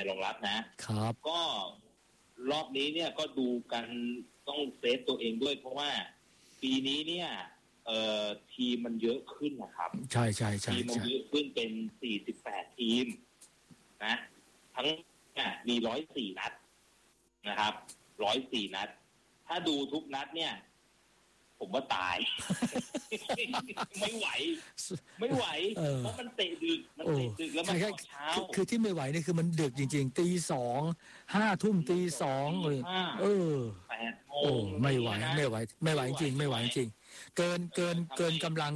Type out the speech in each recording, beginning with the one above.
รองรับนะครับก็รอบนี้เนี่ยก็ดูกันต้องเซฟตัวเองด้วยเพราะว่าปีนี้เนี่ยทีมมันเยอะขึ้นนะครับใช่ใช่ใช่ทีมมันเยอะขึ้นเป็น48ทีมนะทั้งมี104นัดนะครับ104นัดถ้าดูทุกนัดเนี่ยผมว่าตาย ไม่ไหวเพราะมันเตะดึกแล้วมันเช้าคือที่ไม่ไหวนี่คือมันดึกจริงๆตีสอง5 ทุ่มตีสองเลย 8 โมงไม่ไหวจริงไม่ไหวจริงเกินกำลัง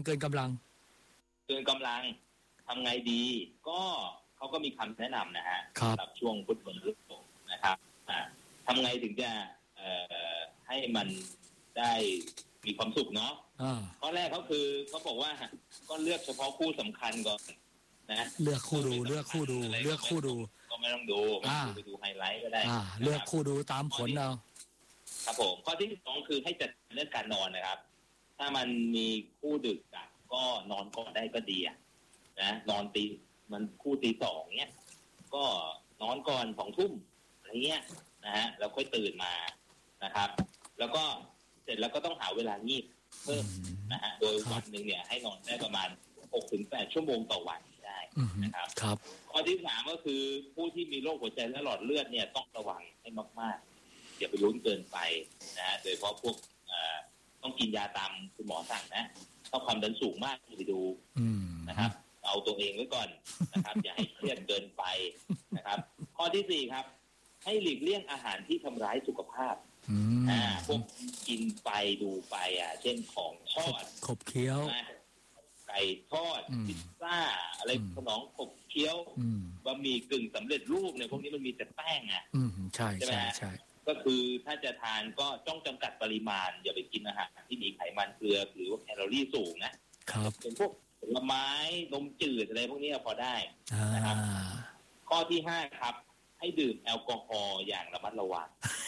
ทำไงดีก็เขาก็มีคำแนะนำนะฮะสำหรับช่วงฟุตบอลฤดูนะครับทำไงถึงจะให้มันได้มีความสุขเนาะข้อแรกเขาคือเขาบอกว่าก็เลือกเฉพาะคู่สำคัญก่อนนะเลือกคู่ดูก็ไม่ต้องดูไปดูไฮไลท์ก็ได้เลือกคู่ดูตามผลเอาครับผมข้อที่2คือให้จัดเรื่องการนอนนะครับถ้ามันมีคู่ดึกก็นอนก่อนได้ก็ดีนะนอนมันคู่ตี 2เนี้ยก็นอนก่อน2 ทุ่มอะไรเงี้ยนะฮะแล้วค่อยตื่นมานะครับแล้วก็เสร็จแล้วก็ต้องหาเวลางีบเพิ่มนะฮะโดยวันนึงเนี่ยให้นอนได้ประมาณ 6-8 ชั่วโมงต่อวันได้นะครับข้อที่3ก็คือผู้ที่มีโรคหัวใจและหลอดเลือดเนี่ยต้องระวังให้มากๆอย่าไปลุ้นเกินไปนะฮะโดยเฉพาะพวกต้องกินยาตามคุณหมอสั่งนะต้องความดันสูงมากอย่าไปดูนะครับเอาตัวเองไว้ก่อนนะครับ อย่าให้เครียดเกินไปนะครับข้อที่4ครับให้หลีกเลี่ยงอาหารที่ทำร้ายสุขภาพพวกกินไปดูไปเช่นของทอดขบเคี้ยวไก่ทอดพิซซ่าอะไรขนมขบเคี้ยวบะหมี่กึ่งสำเร็จรูปเนี่ยพวกนี้มันมีแต่แป้งใช่ใช่ใช่ก็คือถ้าจะทานก็ต้องจำกัดปริมาณอย่าไปกินอาหารที่มีไขมันเกลือหรือว่าแคลอรี่สูงนะครับเป็นพวกผลไม้นมจืดอะไรพวกนี้พอได้นะครับข้อที่5ครับให้ดื่มแอลกอฮอล์อย่างระมัดระวัง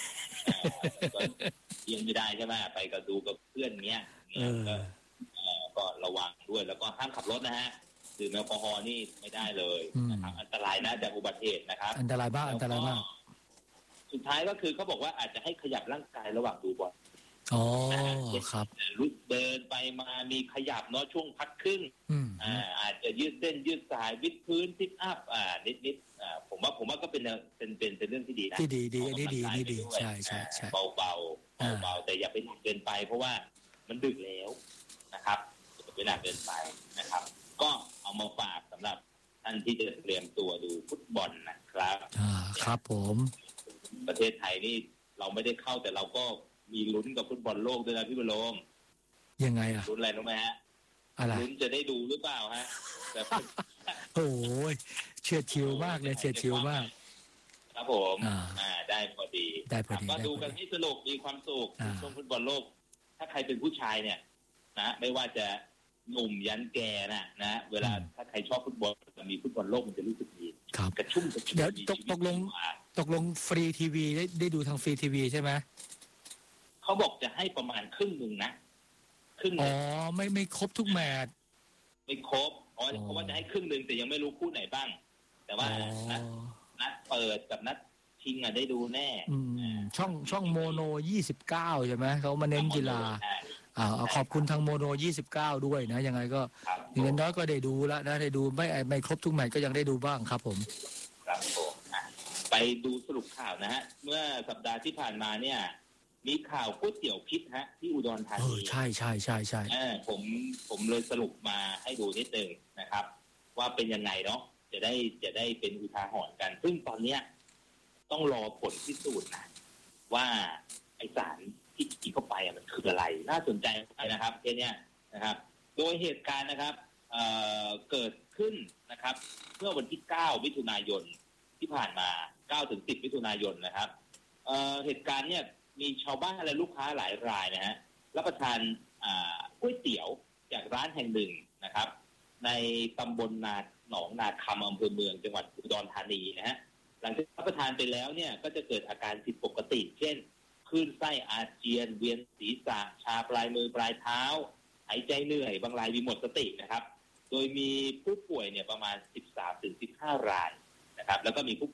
ยังไม่ได้ใช่ไหมไปก็ดูกับเพื่อนเงี้ยก็ระวังด้วยแล้วก็ห้ามขับรถนะฮะดื่มแอลกอฮอล์นี่ไม่ได้เลยนะครับอันตรายนะจากอุบัติเหตุนะครับอันตรายมากสุดท้ายก็คือเขาบอกว่าอาจจะให้ขยับร่างกายระหว่างดูบอลครับลุกเดินไปมามีขยับเนาะช่วงพักครึ่งอาจจะยืดเส้นยืดสายวิดพื้นซิทอัพนิดผมว่าก็เป็นเรื่องที่ดีนะที่ดีอันนี้ดีใช่เบาแต่อย่าไปหนักเกินไปเพราะว่ามันดึกแล้วนะครับอย่าไปหนักเกินไปนะครับก็เอามาฝากสำหรับท่านที่จะเตรียมตัวดูฟุตบอลนะครับครับผมประเทศไทยนี่เราไม่ได้เข้าแต่เราก็มีลุ้นกับฟุตบอลโลกด้วยนะพี่บรมยังไงลุ้นอะไรรู้ไหมฮะลุ้นจะได้ดูหรือเปล่าฮะแต่โอ้ยเฉียดฉิวมากเลยเฉียดฉิวมากครับผมได้พอดีก็ดูกันให้สนุกมีความสุขช่วงฟุตบอลโลกถ้าใครเป็นผู้ชายเนี่ยนะไม่ว่าจะหนุ่มยันแก่นะเวลาถ้าใครชอบฟุตบอลมีฟุตบอลโลกมันจะรู้สึกดีกระชุ่มเดี๋ยวตกลงฟรีทีวีได้ดูทางฟรีทีวีใช่ไหมเขาบอกจะให้ประมาณครึ่งนึงนะครึ่งไม่ครบทุกแมตช์ไม่ครบเพราะว่าจะให้ครึ่งนึงแต่ยังไม่รู้คู่ไหนบ้างแต่ว่านัดเปิดกับนัดชิงได้ดูแน่ช่องโมโน29ใช่ไหมเขามาเน้นกีฬาขอบคุณทางโมโน29ด้วยนะยังไงก็อย่างน้อยก็ได้ดูแล้วนะได้ดูไม่ครบทุกแมตช์ก็ยังได้ดูบ้างครับผมครับผมไปดูสรุปข่าวนะฮะเมื่อสัปดาห์ที่ผ่านมาเนี่ยมีข่าวก๋วยเตี๋ยวพิษที่อุดรธานีใช่ผมเลยสรุปมาให้ดูนิดนึงนะครับว่าเป็นยังไงเนาะจะได้เป็นอุทาหรณ์กันซึ่งตอนเนี้ยต้องรอผลพิสูจน์นะว่าไอสารที่กินเข้าไปมันคืออะไรน่าสนใจนะครับเนี้ยนะครับโดยเหตุการณ์นะครับเกิดขึ้นนะครับเมื่อวันที่9 มิถุนายนที่ผ่านมา9 ถึง 10 มิถุนายนนะครับเหตุการณ์เนี่ยมีชาวบ้านและลูกค้าหลายรายนะฮะรับประทานก๋วยเตี๋ยวจากร้านแห่งหนึ่งนะครับในตำบลหนองนาคำอำเภอเมืองจังหวัดอุดรธานีนะฮะหลังจากรับประทานไปแล้วเนี่ยก็จะเกิดอาการผิดปกติเช่นคลื่นไส้อาเจียนเวียนศีรษะชาปลายมือปลายเท้าหายใจเหนื่อยบางรายมีหมดสตินะครับโดยมีผู้ป่วยเนี่ยประมาณ 13-15 รายนะครับแล้วก็มีผู้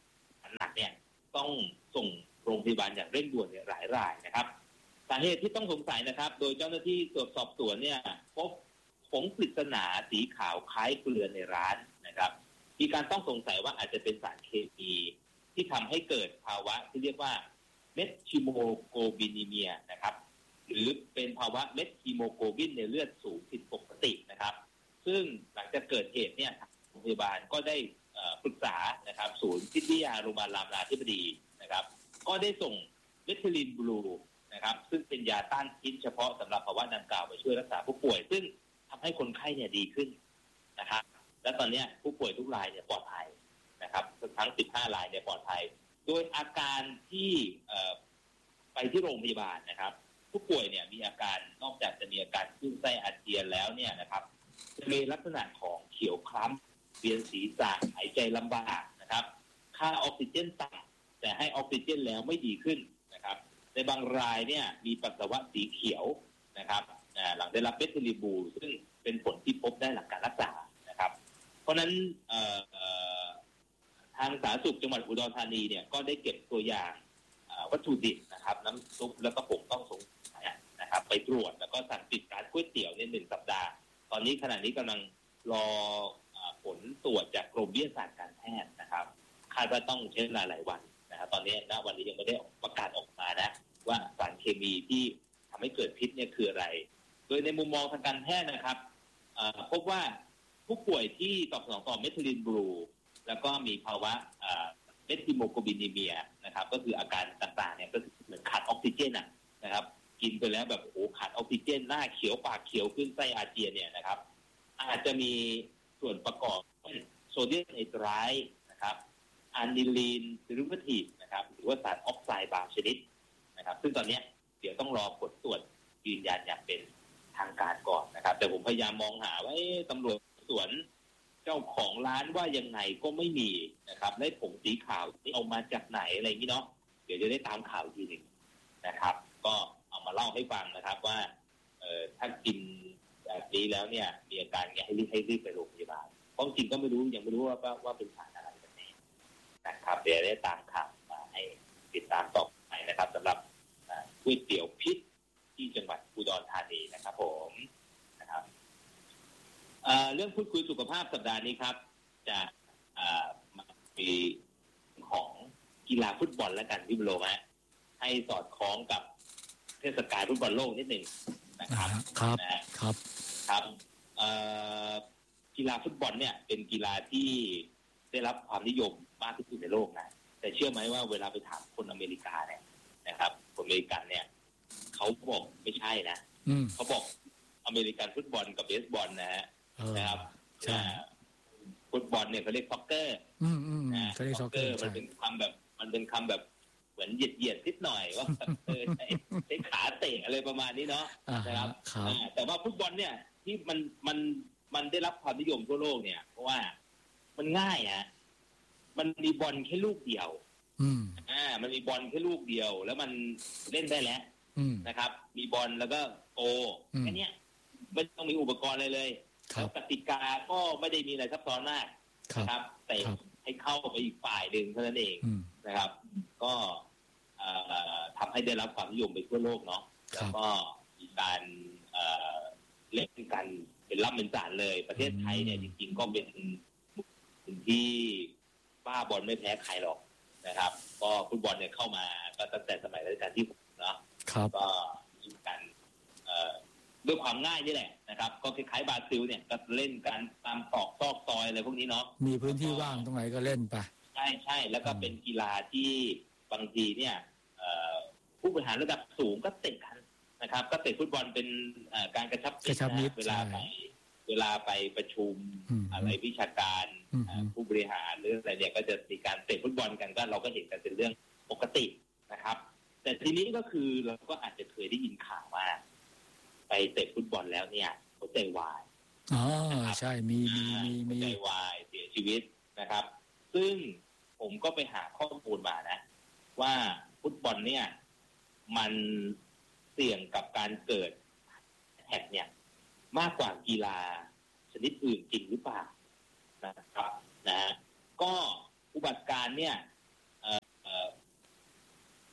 หนักเนี่ยต้องส่งโรงพยาบาลอย่างเร่งด่วนเนี่ยหลายรายนะครับสาเหตุที่ต้องสงสัยนะครับโดยเจ้าหน้าที่ตรวจสอบสวนเนี่ยพบผงปริศนาสีขาวคล้ายเกลือในร้านนะครับมีการต้องสงสัยว่าอาจจะเป็นสารเคมีที่ทำให้เกิดภาวะที่เรียกว่าเม็ดฮีโมโกลบินีเมียนะครับหรือเป็นภาวะเม็ดฮีโมโกลบินในเลือดสูงผิดปกตินะครับซึ่งหลังจากเกิดเหตุเนี่ยโรงพยาบาลก็ได้ปรึกษานะครับศูนย์พิทยาโรงพยาบาลรามาธิบดีนะครับก็ได้ส่งเมทิลินบลูนะครับซึ่งเป็นยาต้านพิษเฉพาะสำหรับภาวะดังกล่าวไปช่วยรักษาผู้ป่วยซึ่งทำให้คนไข้เนี่ยดีขึ้นนะครับและตอนนี้ผู้ป่วยทุกรายเนี่ยปลอดภัยนะครับทั้ง15รายเนี่ยปลอดภัยโดยอาการที่ไปที่โรงพยาบาลนะครับผู้ป่วยเนี่ยมีอาการนอกจากจะมีอาการคลื่นไส้อาเจียนแล้วเนี่ยนะครับจะมีลักษณะของเขียวคล้ำเวียนศีรษะหายใจลำบากนะครับค่าออกซิเจนต่ำแต่ให้ออกซิเจนแล้วไม่ดีขึ้นนะครับในบางรายเนี่ยมีปัสสาวะสีเขียวนะครับหลังได้รับเมทิลินบูซึ่งเป็นผลที่พบได้หลังการรักษานะครับเพราะฉะนั้นทางสาธารณสุขจังหวัดอุดรธานีเนี่ยก็ได้เก็บตัวอย่างวัตถุดิบนะครับน้ำซุปแล้วก็ผงต้องสงสัยนะครับไปตรวจแล้วก็สั่งปิดร้านก๋วยเตี๋ยวใน1 สัปดาห์ตอนนี้ขณะนี้กำลังรอผลตรวจจากกรมวิทยาศาสตร์การแพทย์นะครับคาดว่าต้องใช้เวลาหลายวันนะครับตอนนี้ณวันนี้ยังไม่ได้ประกาศออกมานะว่าสารเคมีที่ทำให้เกิดพิษเนี่ยคืออะไรโดยในมุมมองทางการแพทย์นะครับพบว่าผู้ป่วยที่ตอบสนองต่อเมทิลินบลูแล้วก็มีภาวะเมทิโมโกลบินีเมียนะครับก็คืออาการต่างๆเนี่ยก็คือเหมือนขาดออกซิเจนนะครับกินไปแล้วแบบโอ้ขาดออกซิเจนหน้าเขียวปากเขียวขึ้นไส้อาเจียนเนี่ยนะครับอาจจะมีส่วนประกอบเช่นโซเดียมไนไตรท์นะครับอะนิลีนเดริเวทีฟนะครับหรือว่าสารออกไซด์บางชนิดนะครับซึ่งตอนนี้เดี๋ยวต้องรอผลตรวจยืนยันอย่างเป็นทางการก่อนนะครับแต่ผมพยายามมองหาว่าตำรวจสวนเจ้าของร้านว่ายังไงก็ไม่มีนะครับได้ผงสีขาวที่เอามาจากไหนอะไรอย่างนี้เนาะเดี๋ยวจะได้ตามข่าวทีหนึ่งนะครับก็เอามาเล่าให้ฟังนะครับว่าถ้ากินแบบนี้แล้วเนี่ยมีอาการให้รีบไปโรงพยาบาลเพราะจริงก็ไม่รู้ยังไม่รู้ว่าเป็นสารอะไรกันแน่นะครับเดี๋ยวได้ตามข่าวมาให้ติดตามต่อไปนะครับสำหรับก๋วยเตี๋ยวพิษที่จังหวัดอุดรธานีนะครับผมนะครับเรื่องพูดคุยสุขภาพสัปดาห์นี้ครับจะมีของกีฬาฟุตบอลแล้วกันพี่บุโรมะให้สอดคล้องกับเทศกาลฟุตบอลโลกนิดหนึ่งนะครับครับกีฬาฟุตบอลเนี่ยเป็นกีฬาที่ได้รับความนิยมมากที่สุดในโลกนะแต่เชื่อไหมว่าเวลาไปถามคนอเมริกาเนี่ยนะครับคนอเมริกันเนี่ยเขาบอกไม่ใช่นะเขาบอกอเมริกันฟุตบอลกับเบสบอลนะครับฟุตบอลเนี่ยเขาเรียกซ็อกเกอร์เขาเรียกซ็อกเกอร์มันเป็นคำแบบเหมือนเหยียดนิดหน่อยว่าใช้ขาเตะอะไรประมาณนี้เนาะนะครับแต่ว่าฟุตบอลเนี่ยที่มันได้รับความนิยมทั่วโลกเนี่ยเพราะว่ามันง่ายมันมีบอลแค่ลูกเดียวมันมีบอลแค่ลูกเดียวแล้วมันเล่นได้แล้วนะครับมีบอลแล้วก็โกแค่นี้ไม่ต้องมีอุปกรณ์อะไรเลยแล้วกติกาก็ไม่ได้มีอะไรซับซ้อนมากนะครับแต่ให้เข้าไปอีกฝ่ายหนึ่งเท่านั้นเองนะครับก็ทำให้ได้รับความนิยมไปทั่วโลกเนาะแล้วก็มีการเล่นกันเป็นล่ำเป็นสารเลยประเทศไทยเนี่ยจริงๆก็เป็นที่บ้าบอลไม่แพ้ใครหรอกนะครับก็ฟุตบอลเนี่ยเข้ามาก็ตั้งแต่สมัยรัชกาลที่6เนาะก็มีการด้วยความง่ายนี่แหละนะครับก็คล้ายๆบราซิลเนี่ยก็เล่นกันตามตอกซอกซอยอะไรพวกนี้เนาะมีพื้นที่ว่างตรงไหนก็เล่นไปใช่แล้วก็เป็นกีฬาที่บางทีเนี่ยผู้บริหารระดับสูงก็เตะกันนะครับก็เตะฟุตบอลเป็นการกระชับมิตรเวลาไปประชุมอะไรวิชาการผู้บริหารหรืออะไรเนี่ยก็จะมีการเตะฟุตบอลกันก็เราก็เห็นกันเป็นเรื่องปกตินะครับแต่ทีนี้ก็คือเราก็อาจจะเคยได้ยินข่าวว่าไปเตะฟุตบอลแล้วเนี่ยหัวใจวายใช่มีหัวใจวายเสียชีวิตนะครับซึ่งผมก็ไปหาข้อมูลมานะว่าฟุตบอลเนี่ยมันเสี่ยงกับการเกิดแฮกเนี่ยมากกว่ากีฬาชนิดอื่นจริงหรือเปล่านะครับนะก็อุบัติการเนี่ย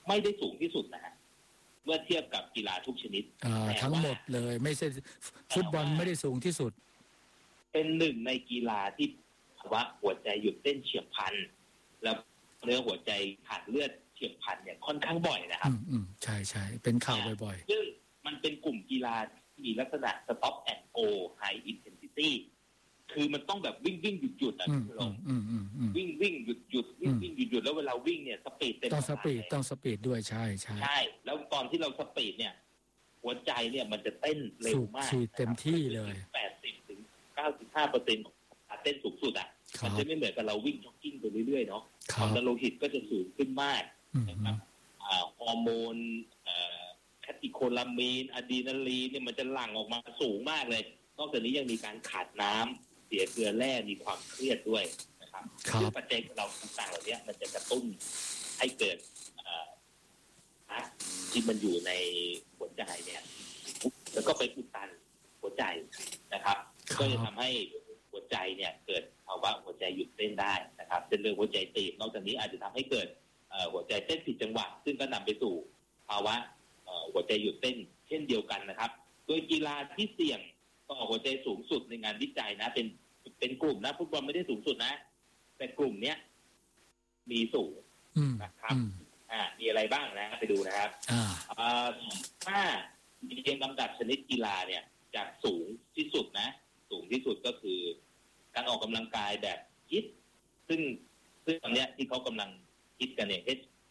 ไม่ได้สูงที่สุดนะฮะเมื่อเทียบกับกีฬาทุกชนิดทั้งหมดเลยไม่ใช่ฟุตบอลไม่ได้สูงที่สุดเป็นหนึ่งในกีฬาที่ภาวะหัวใจหยุดเต้นเฉียบพลันแล้วเนื้อหัวใจขาดเลือดเฉียบพลันเนี่ยค่อนข้างบ่อยนะครับใช่ใช่เป็นข่าวบ่อยๆซึ่งมันเป็นกลุ่มกีฬาที่มีลักษณะ stop and go high intensity คือมันต้องแบบวิ่งหยุดอ่ะคุณลงวิ่งหยุดวิ่งหยุดแล้วเวลาวิ่งเนี่ยสปีดเต็มต้องสปีดด้วยใช่แล้วตอนที่เราสปีดเนี่ยหัวใจเนี่ยมันจะเต้นเร็วมากเต็มที่เลย 80 ถึง 95% ของการเต้นสูงสุดอ่ะมันจะไม่เหมือนกับเราวิ่งจ็อกกิ้งไปเรื่อยๆเนาะความดันโลหิตก็จะสูงขึ้นมากนะครับฮอร์โมนแคทิโคลามีนอะดรีนาลีนเนี่ยมันจะหลั่งออกมาสูงมากเลยนอกจากนี้ยังมีการขาดน้ำเสียเกลือแร่มีความเครียดด้วยนะครับซึ่งปัจจัยเราต่างๆเหล่านี้มันจะกระตุ้นให้เกิดที่มันอยู่ในหัวใจเนี่ยแล้วก็ไปอุดตันหัวใจนะครับก็จะทำให้หัวใจเนี่ยเกิดภาวะหัวใจหยุดเต้นได้นะครับเส้นเลือดหัวใจตีบนอกจากนี้อาจจะทำให้เกิดหัวใจเต้นผิดจังหวะซึ่งก็นำไปสู่ภาวะหัวใจหยุดเต้นเช่นเดียวกันนะครับโดยกีฬาที่เสี่ยงต่อหัวใจสูงสุดในงานวิจัยนะเป็นกลุ่มนะฟุตบอลไม่ได้สูงสุดนะแต่กลุ่มเนี้ยมีสูงนะครับมีอะไรบ้างนะไปดูนะครับถ้าเรียงลำดับชนิดกีฬาเนี่ยจากสูงที่สุดนะสูงที่สุดก็คือการออกกำลังกายแบบฮิตซึ่งตอนนี้ที่เขากำลังฮิตกันเนี่ย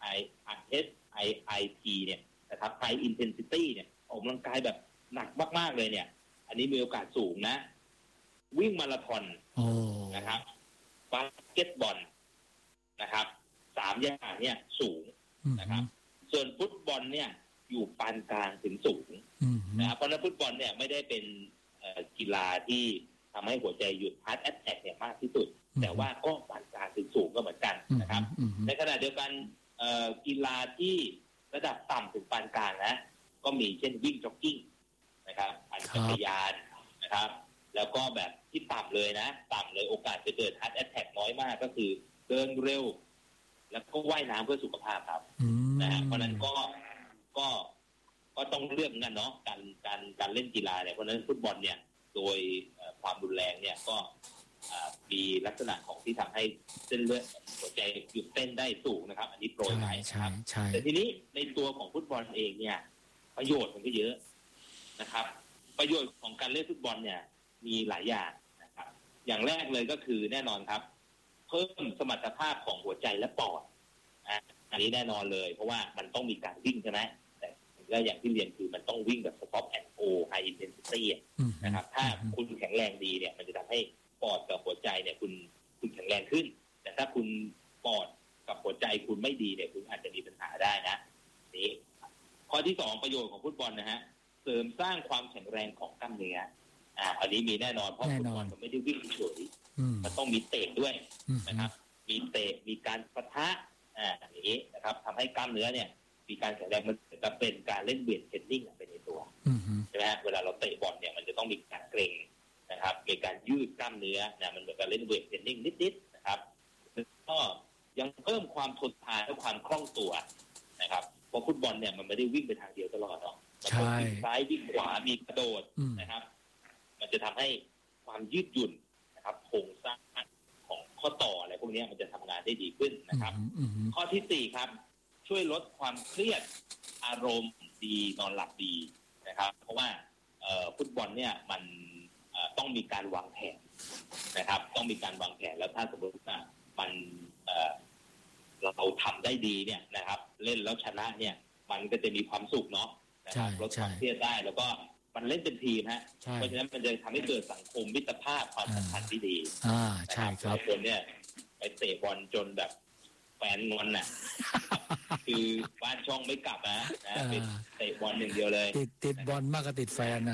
HIIT เนี่ยนะครับ High Intensity เนี่ยออกกำลังกายแบบหนักมากๆเลยเนี่ยอันนี้มีโอกาสสูงนะวิ่งมาราธอนนะครับบาสเกตบอลนะครับ3อย่างเนี่ยสูงนะครับส่วนฟุตบอลเนี่ยอยู่ปานกลางถึงสูงนะครับเพราะนั้นฟุตบอลเนี่ยไม่ได้เป็นกีฬาที่ทำให้หัวใจหยุด heart attack เนี่ยมากที่สุดแต่ว่าก็ปานกลางถึงสูงก็เหมือนกันนะครับในขณะเดียวกันกีฬาที่ระดับต่ำถึงปานกลางนะก็มีเช่นวิ่งจ็อกกิ้งนะครับปั่นจักรยานนะครับแล้วก็แบบที่ต่ำเลยนะต่ำเลยโอกาสจะเกิด heart attack น้อยมากก็คือเดินเร็วแล้วก็ว่ายน้ำเพื่อสุขภาพครับนะฮะเพราะนั้นก็ต้องเลือกกันเนาะการเล่นกีฬาเนี่ยเพราะนั้นฟุตบอลเนี่ยโดยความรุนแรงเนี่ยก็มีลักษณะของที่ทำให้เส้นเลือดหัวใจหยุดเต้นได้สูงนะครับอันนี้โปรยไว้นะครับแต่ทีนี้ในตัวของฟุตบอลเองเนี่ยประโยชน์มันก็เยอะนะครับประโยชน์ของการเล่นฟุตบอลเนี่ยมีหลายอย่างนะครับอย่างแรกเลยก็คือแน่นอนครับเพิ่มสมรรถภาพของหัวใจและปอดอันนี้แน่นอนเลยเพราะว่ามันต้องมีการวิ่งใช่ไหมแต่ก็อย่างที่เรียนคือมันต้องวิ่งแบบ stop and go high intensity นะครับถ้าคุณแข็งแรงดีเนี่ยมันจะทำให้ปอดกับหัวใจเนี่ยคุณแข็งแรงขึ้นแต่ถ้าคุณปอดกับหัวใจคุณไม่ดีเนี่ยคุณอาจจะมีปัญหาได้นะนี่ข้อที่2ประโยชน์ของฟุตบอลนะฮะเสริมสร้างความแข็งแรงของกล้ามเนื้ออันนี้มีแน่นอนเพราะฟุตบอลมันไม่ได้วิ่งเฉยมันต้องมีเตะด้วยนะครับมีเตะมีการปะทะอย่างนี้นะครับทำให้กล้ามเนื้อเนี่ยมีการแข็งแรงมันจะเป็นการเล่นเวทเทรนนิ่งไปในตัวใช่ไหมเวลาเราเตะบอลเนี่ยมันจะต้องมีการเกร็งนะครับมีการยืดกล้ามเนื้อนะมันเหมือนการเล่นเวทเทรนนิ่งนิดๆนะครับก็ยังเพิ่มความทนทานและความคล่องตัวนะครับเพราะฟุตบอลเนี่ยมันไม่ได้วิ่งไปทางเดียวตลอดหรอกมันต้องวิ่งซ้ายวิ่งขวามีกระโดดนะครับมันจะทำให้ความยืดหยุ่นนะครับโครงสร้างของข้อต่ออะไรพวกนี้มันจะทำงานได้ดีขึ้นนะครับข้อที่4ครับช่วยลดความเครียดอารมณ์ดีนอนหลับดีนะครับเพราะว่าฟุตบอลเนี่ยมันต้องมีการวางแผนนะครับต้องมีการวางแผนแล้วถ้าสมมติว่ามันเราทำได้ดีเนี่ยนะครับเล่นแล้วชนะเนี่ยมันก็จะมีความสุขเนาะนะครับลดความเครียดได้แล้วก็มันเล่นเป็นทีมฮะเพราะฉะนั้นมันจะทำให้เกิดสังคมมิตรภาพความสัมพันธ์ที่ดีใช่ครับคนเนี่ยไปเตะบอลจนแบบแฟนงอนน่ะคือบ้านช่องไม่กลับนะเตะบอลอย่างเดียวเลยติดบอลมากกว่าติดแฟน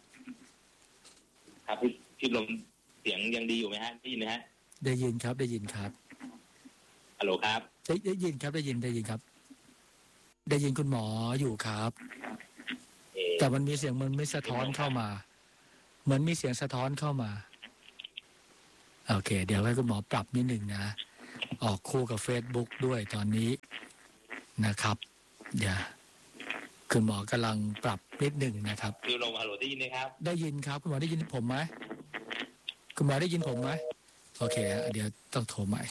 นะครับพี่ลมเสียงยังดีอยู่ไหมฮะได้ยินไหมฮะได้ยินครับได้ยินครับฮัลโหลครับได้ยินครับได้ยินครับได้ยินคุณหมออยู่ครับแต่มันมีเสียงมันไม่สะท้อนเข้ามาเหมือนมีเสียงสะท้อนเข้ามาโอเคเดี๋ยวให้คุณหมอปรับนิดนึงนะออกคู่กับ Facebook ด้วยตอนนี้นะครับเดี๋ยวคุณหมอกำลังปรับนิดหนึ่งนะครับคือลงฮัลโหลได้ยินไหมครับได้ยินครับคุณหมอได้ยินผมไหมคุณหมอได้ยินผมไหมโอเคเดี๋ยวต้องโทรใหม่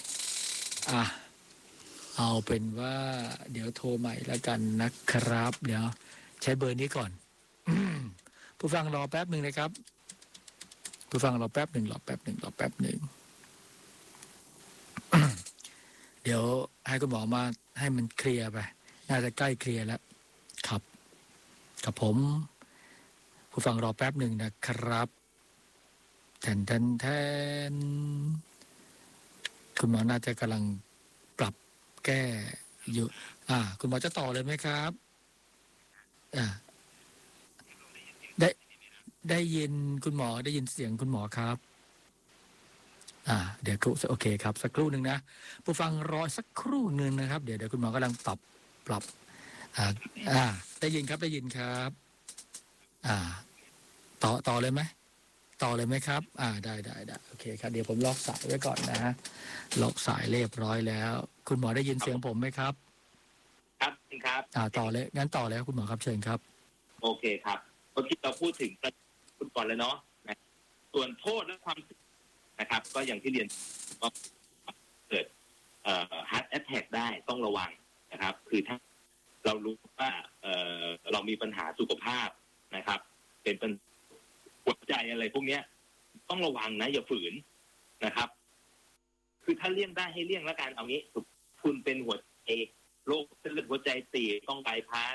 เอาเป็นว่าเดี๋ยวโทรใหม่แล้วกันนะครับเดี๋ยวใช้เบอร์นี้ก่อนผู้ฟังรอแป๊บหนึ่งนะครับผู้ฟังรอแป๊บหนึ่งเดี๋ยวให้คุณหมอมาให้มันเคลียร์ไปน่าจะใกล้เคลียร์แล้วครับกับผมผู้ฟังรอแป๊บหนึ่งนะครับแทนคุณหมอน่าจะกำลังปรับแก้อยู่คุณหมอจะต่อเลยไหมครับได้ยินคุณหมอได้ยินเสียงคุณหมอครับเดี๋ยวโอเคครับสักครู่หนึ่งนะผู้ฟังรอสักครู่หนึ่งนะครับเดี๋ยวคุณหมอกำลังปรับได้ยินครับต่อเลยไหมครับได้โอเคครับเดี๋ยวผมล็อกสายไว้ก่อนนะล็อกสายเรียบร้อยแล้วคุณหมอได้ยินเสียงผมไหมครับครับต่อเลยงั้นต่อเลยคุณหมอครับเชิญครับโอเคครับเมื่อกี้เราพูดถึงฟุตบอลแล้วเนาะส่วนโทษและความนะครับก็อย่างที่เรียนก็เกิดheart attack ได้ต้องระวังนะครับคือถ้าเรารู้ว่าเรามีปัญหาสุขภาพนะครับเป็นหัวใจอะไรพวกนี้ต้องระวังนะอย่าฝืนนะครับคือถ้าเลี่ยงได้ให้เลี่ยงแล้วกันเอางี้คุณเป็นหัวใจโรคเส้นเลือดหัวใจตีบต้องไบพาส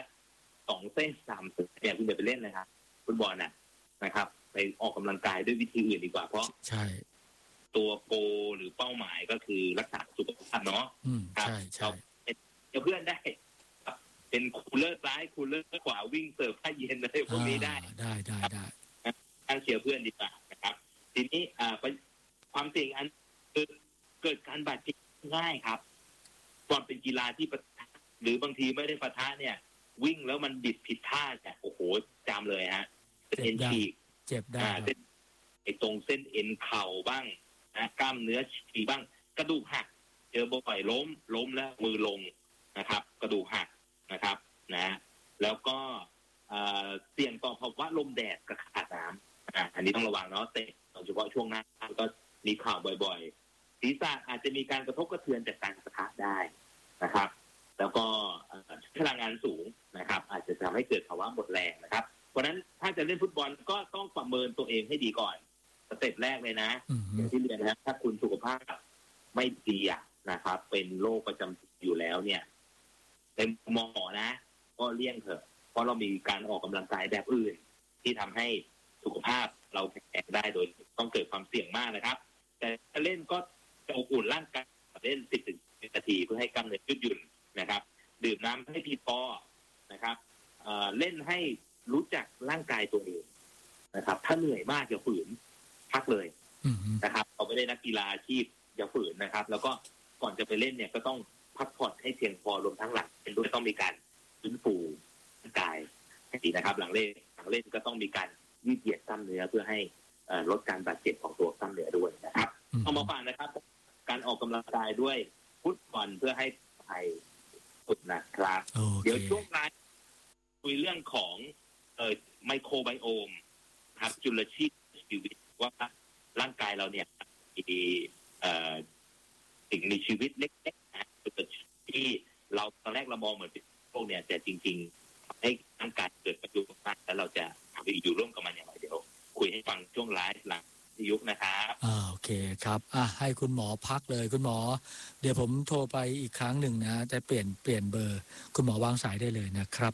2 เส้น 3 เส้นเนี่ยคุณอย่าไปเล่นเลยครับฟุตบอลนะครับไปออกกำลังกายด้วยวิธีอื่นดีกว่าเพราะใช่ตัวโกหรือเป้าหมายก็คือรักษาสุขภาพเนาะใช่จะเพื่อนได้เป็นคูลเลอร์ซ้ายคูลเลอร์ขวาวิ่งเสิร์ฟผ้าเย็นอะไรพวกนี้ได้ตั้งเชียร์เพื่อนดีกว่านะครับทีนี้ความเสี่ยงอันคือเกิดการบาดเจ็บง่ายครับก่อนเป็นกีฬาที่หรือบางทีไม่ได้ปะทะเนี่ยวิ่งแล้วมันบิดผิดท่าโอ้โหจำเลยฮะเอ็นฉีกเจ็บได้ตรงเส้นเอ็นเข่าบ้างนะกล้ามเนื้อฉีกบ้างกระดูกหักเจอบ่อยล้มแล้วมือลงนะครับกระดูกหักนะครับนะแล้วก็เสี่ยงต่อภาวะลมแดดกับขาดน้ำอันนี้ต้องระวังเนาะเตะโดยเฉพาะช่วงหน้าก็มีข่าวบ่อยๆศีรษะอาจจะมีการกระทบกระเทือนจากการปะทะได้นะครับแล้วก็พลังงานสูงนะครับอาจจะทำให้เกิดภาวะหมดแรงนะครับเพราะฉะนั้นถ้าจะเล่นฟุตบอลก็ต้องประเมินตัวเองให้ดีก่อนสเต็ปแรกเลยนะอย่างที่เรียนนะครับถ้าคุณสุขภาพไม่ดีนะครับเป็นโรคประจำตัวอยู่แล้วเนี่ยเป็นหมอนะก็เลี่ยงเถอะเพราะเรามีการออกกำลังกายแบบอื่นที่ทำให้สุขภาพเราแข็งแรงได้โดยต้องเกิดความเสี่ยงมากนะครับแต่ถ้าเล่นก็จะอบอุ่นร่างกายเล่น 10-20 นาทีเพื่อให้กล้ามเนื้อยืดหยุ่นนะครับดื่มน้ำให้เพียงพอนะครับเล่นให้รู้จักร่างกายตัวเองนะครับถ้าเหนื่อยมากอย่าฝืนพักเลยนะครับเราไม่ได้นักกีฬาอาชีพอย่าฝืนนะครับแล้วก็ก่อนจะไปเล่นเนี่ยก็ต้องพักผ่อนให้เพียงพอรวมทั้งหลังเป็นด้วยต้องมีการฟื้นฟูร่างกายให้ดีนะครับหลังเล่นก็ต้องมีการยืดเหยียดกล้ามเนื้อเพื่อให้ลดการบาดเจ็บของตัวกล้ามเนื้อด้วยนะครับเอามาฝากนะครับการออกกำลังกายด้วยฟุตบอลเพื่อให้ไทยสุดนะครับเดี๋ยวช่วงท้ายคุยเรื่องของไมโครไบโอมครับจุลชีพชีวิตว่าร่างกายเราเนี่ยมีสิ่งมีชีวิตเล็กๆนะที่เราตอนแรกเรามองเหมือนเป็นพวกเนี่ยแต่จริงๆให้ร่างกายเกิดประโยชน์มากแล้วเราจะอยู่ร่วมกับมันอย่างไรเดี๋ยวคุยให้ฟังช่วงไลฟ์หลังยุคนะครับโอเคครับให้คุณหมอพักเลยคุณหมอเดี๋ยวผมโทรไปอีกครั้งหนึ่งนะจะเปลี่ยนเบอร์คุณหมอวางสายได้เลยนะครับ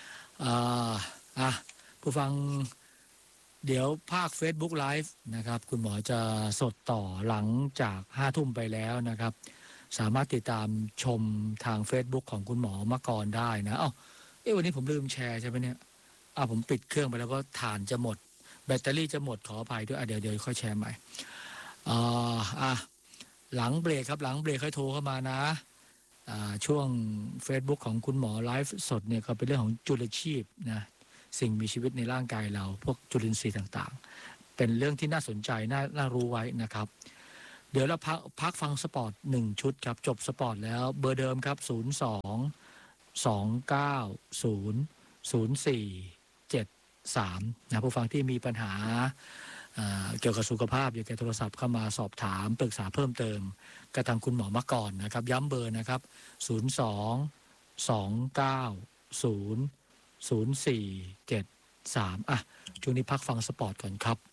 ผู้ฟังเดี๋ยวภาค Facebook Live นะครับคุณหมอจะสดต่อหลังจาก5 ทุ่มไปแล้วนะครับสามารถติดตามชมทาง Facebook ของคุณหมอมกรได้นะวันนี้ผมลืมแชร์ใช่ไหมเนี่ยผมปิดเครื่องไปแล้วก็ถ่านจะหมดแบตเตอรี่จะหมดขออภัยด้วยเดี๋ยวค่อยแชร์ใหม่หลังเบรกครับหลังเบรกค่อยโทรเข้ามานะช่วง Facebook ของคุณหมอไลฟ์สดเนี่ยก็เป็นเรื่องของจุลชีพนะสิ่งมีชีวิตในร่างกายเราพวกจุลินทรีย์ต่างๆเป็นเรื่องที่น่าสนใจน่ารู้ไว้นะครับเดี๋ยวเราพักฟังสปอร์ต1 ชุดครับจบสปอร์ตแล้วเบอร์เดิมครับ02 นะผู้ฟังที่มีปัญหาเกี่ยวกับสุขภาพอยากจะโทรศัพท์เข้ามาสอบถามปรึกษาเพิ่มเติมกับทางคุณหมอมาก่อนนะครับย้ำเบอร์นะครับ02-290-0473ช่วงนี้พักฟังสปอร์ตก่อนครับ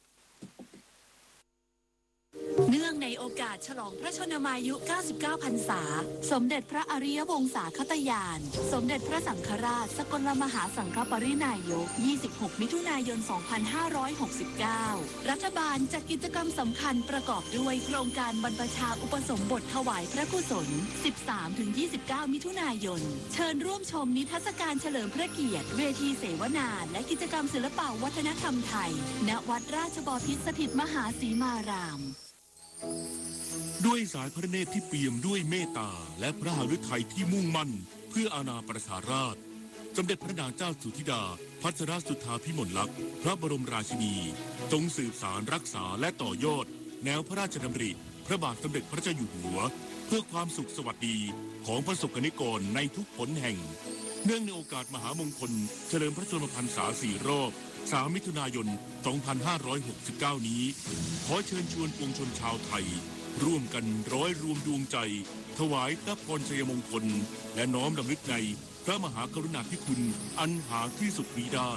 เนื่องในโอกาสฉลองพระชนมายุ 99 พรรษาสมเด็จพระอริยวงศาคตญาณสมเด็จพระสังฆราชสกลมหาสังฆปรินายก 26 มิถุนายน 2569 รัฐบาลจัดกิจกรรมสำคัญประกอบด้วยโครงการบรรพชาอุปสมบทถวายพระกุศล 13-29 มิถุนายนเชิญร่วมชมนิทรรศการเฉลิมพระเกียรติเวทีเสวนาและกิจกรรมศิลปวัฒนธรรมไทยณวัดราชบพิตรสถิตมหาสีมารามด้วยสายพระเนตรที่เปี่ยมด้วยเมตตาและพระหฤทัยที่มุ่งมั่นเพื่ออาณาประชาราษฎร์สมเด็จพระนางเจ้าสุธิดาพัชรสุทธาภิมลลักษณ์พระบรมราชินีจงสืบสารรักษาและต่อยอดแนวพระราชดำริพระบาทสมเด็จพระเจ้าอยู่หัวเพื่อความสุขสวัสดีของประสบกนิกรในทุกหนแห่งเนื่องในโอกาสมหามงคลเฉลิมพระชนมพรรษา4 รอบ3 มิถุนายน 2569 นี้ขอเชิญชวนปวงชนชาวไทยร่วมกันร้อยรวมดวงใจถวายพระพรชัยมงคลและน้อมรำลึกในพระมหากรุณาธิคุณอันหาที่สุดมิได้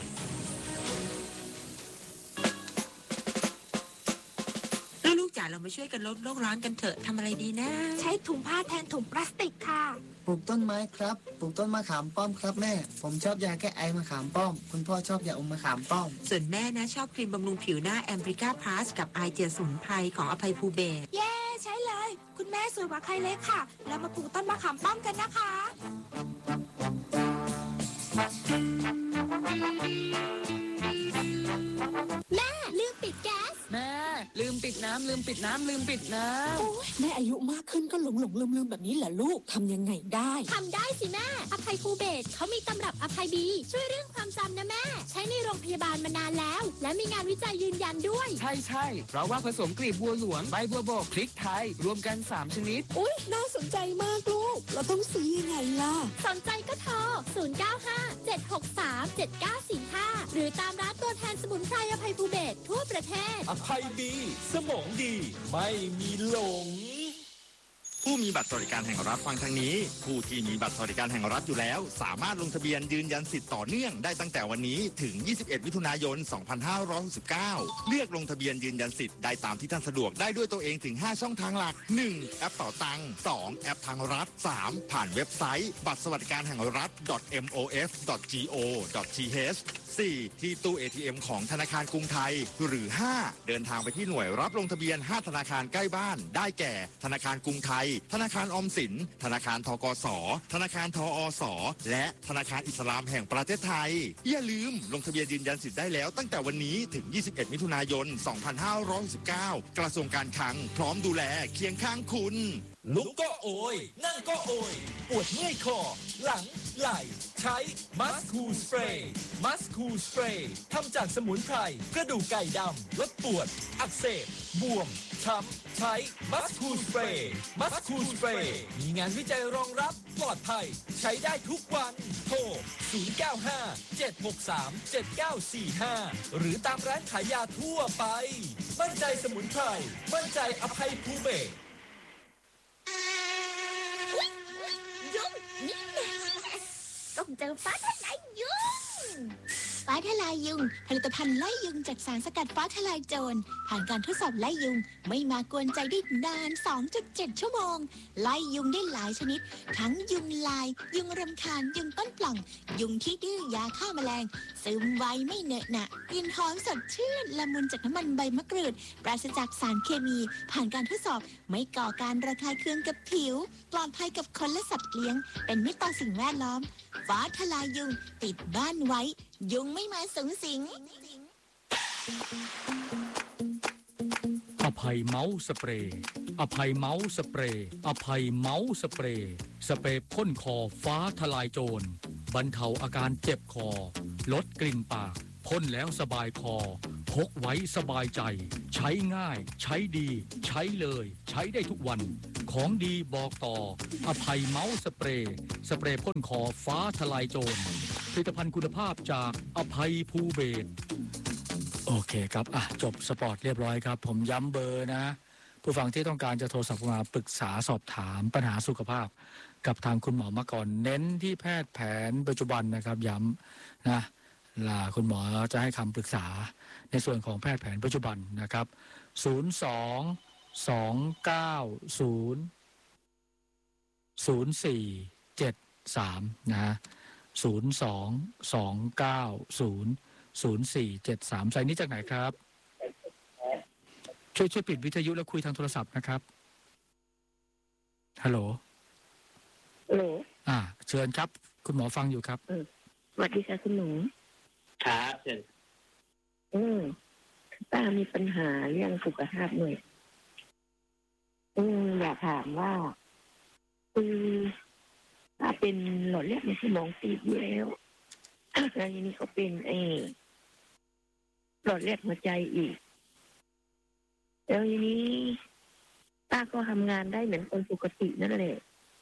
ลูกจ๋าเรามาช่วยกันลดโลกร้อนกันเถอะทำอะไรดีนะใช้ถุงผ้าแทนถุงพลาสติกค่ะปลูกต้นไม้ครับปลูกต้นมะขามป้อมครับแม่ผมชอบยาแก้ไอมะขามป้อมคุณพ่อชอบยาอมมะขามป้อมส่วนแม่นะชอบครีมบำรุงผิวหน้าแอมบริก้าพลัสกับไอเจียสมุนไพรของอภัยภูเบศเย้ใช่เลยคุณแม่สวยกว่าใครเลยค่ะเรามาปลูกต้นมะขามป้อมกันนะคะแม่ลืมปิดแก๊สแม่ลืมปิดน้ำลืมปิดน้ำโอ้ยแม่อายุมากขึ้นก็หลงลืมแบบนี้แหละลูกทำยังไงได้ทำได้สิแม่อภัยภูเบศเขามีตำรับอภัยบีช่วยเรื่องความจำนะแม่ใช้ในโรงพยาบาลมานานแล้วและมีงานวิจัยยืนยันด้วยใช่เพราะว่าผสมกลีบบัวหลวงใบบัวบกพริกไทยรวมกัน3 ชนิดอุ๊ยน่าสนใจมากลูกเราต้องซื้อยังไงล่ะสนใจก็โทร0957637945หรือตามร้านตัวแทนสมุนไพรอภัยภูเบศทั่วประเทศอภัยดีสมองดีไม่มีหลงผู้มีบัตรสวัสดิการแห่งรัฐฟังทางนี้ผู้ที่มีบัตรสวัสดิการแห่งรัฐอยู่แล้วสามารถลงทะเบียนยืนยันสิทธิ์ต่อเนื่องได้ตั้งแต่วันนี้ถึง21 มิถุนายน 2569เลือกลงทะเบียนยืนยันสิทธิ์ได้ตามที่ท่านสะดวกได้ด้วยตัวเองถึง5ช่องทางหลัก 1. แอปเป๋าตังค์ 2. แอปทางรัฐ 3. ผ่านเว็บไซต์บัตรสวัสดิการแห่งรัฐ mof.go.th 4. ที่ตู้ ATM ของธนาคารกรุงไทยหรือ 5. เดินทางไปที่หน่วยรับลงทะเบียน5ธนาคารใกล้บ้านได้แก่ธนาคารกรุงไทยธนาคารออมสินธนาคารธกสธนาคารทอสและธนาคารอิสลามแห่งประเทศไทยอย่าลืมลงทะเบียนยืนยันสิทธิ์ได้แล้วตั้งแต่วันนี้ถึง21 มิถุนายน 2519กระทรวงการคลังพร้อมดูแลเคียงข้างคุณลุกก็โอยนั่งก็โอยปวดเมื่อยคอหลังไหล่ใช้มัสคูสเปรย์ทำจากสมุนไพรกระดูกไก่ดำลดปวดอักเสบบวมช้ำใช้มัสคูสเปรย์มีงานวิจัยรองรับปลอดภัยใช้ได้ทุกวันโทร0957637945หรือตามร้านขายยาทั่วไปมั่นใจสมุนไพรมั่นใจอภัยภูเบศยุงนี่แน่ต้องเจอฟ้าทลายยุงฟ้าทลายยุงผลิตภัณฑ์ไล่ยุงจากสารสกัดฟ้าทลายโจรผ่านการทดสอบไล่ยุงไม่มากวนใจได้นาน 2.7 ชั่วโมงไล่ยุงได้หลายชนิดทั้งยุงลายยุงรำคาญยุงต้นปล่องยุงที่ดื้อยาฆ่าแมลงซึมไวไม่เหนอะหนะกลิ่นหอมสดชื่นละมุนจากน้ำมันใบมะกรูดปราศจากสารเคมีผ่านการทดสอบไม่ก่อการระคายเคืองกับผิวปลอดภัยกับคนและสัตว์เลี้ยงเป็นมิตรต่อสิ่งแวดล้อมฟ้าทลายยุงติดบ้านไว้ยุงไม่มาสุงสิงอภัยเมาส์สเปรย์อภัยเมาส์สเปรย์อภัยเมาส์สเปรย์สเปรย์พ่นคอฟ้าทลายโจรบรรเทาอาการเจ็บคอลดกลิ่นปากพ่นแล้วสบายคอพกไว้สบายใจใช้ง่ายใช้ดีใช้เลยใช้ได้ทุกวันของดีบอกต่ออภัยเมาส์สเปรย์พ่นคอฟ้าทลายโจรผลิตภัณฑ์คุณภาพจากอภัยภูเบศรโอเคครับจบสปอร์ตเรียบร้อยครับผมย้ำเบอร์นะผู้ฟังที่ต้องการจะโทรศัพท์มาปรึกษาสอบถามปัญหาสุขภาพกับทางคุณหมอมาก่อนเน้นที่แพทย์แผนปัจจุบันนะครับย้ำนะคุณหมอจะให้คำปรึกษาในส่วนของแพทย์แผนปัจจุบันนะครับ02-290-0473นะฮะ02-290-0473สายนี้จากไหนครับช่วยปิดวิทยุแล้วคุยทางโทรศัพท์นะครับฮัลโหลเชิญครับคุณหมอฟังอยู่ครับสวัสดีค่ะคุณหนูครับเชิญป้ามีปัญหาเรื่องสุขภาพหน่อยอยากถามว่าถ้าเป็นหลอดเลือดในสมองตีบอยู่แล้วแล้วทีนี้เขาเป็นหลอดเลือดหัวใจอีกแล้วทีนี้ป้าก็ทำงานได้เหมือนคนปกตินั่นแหละ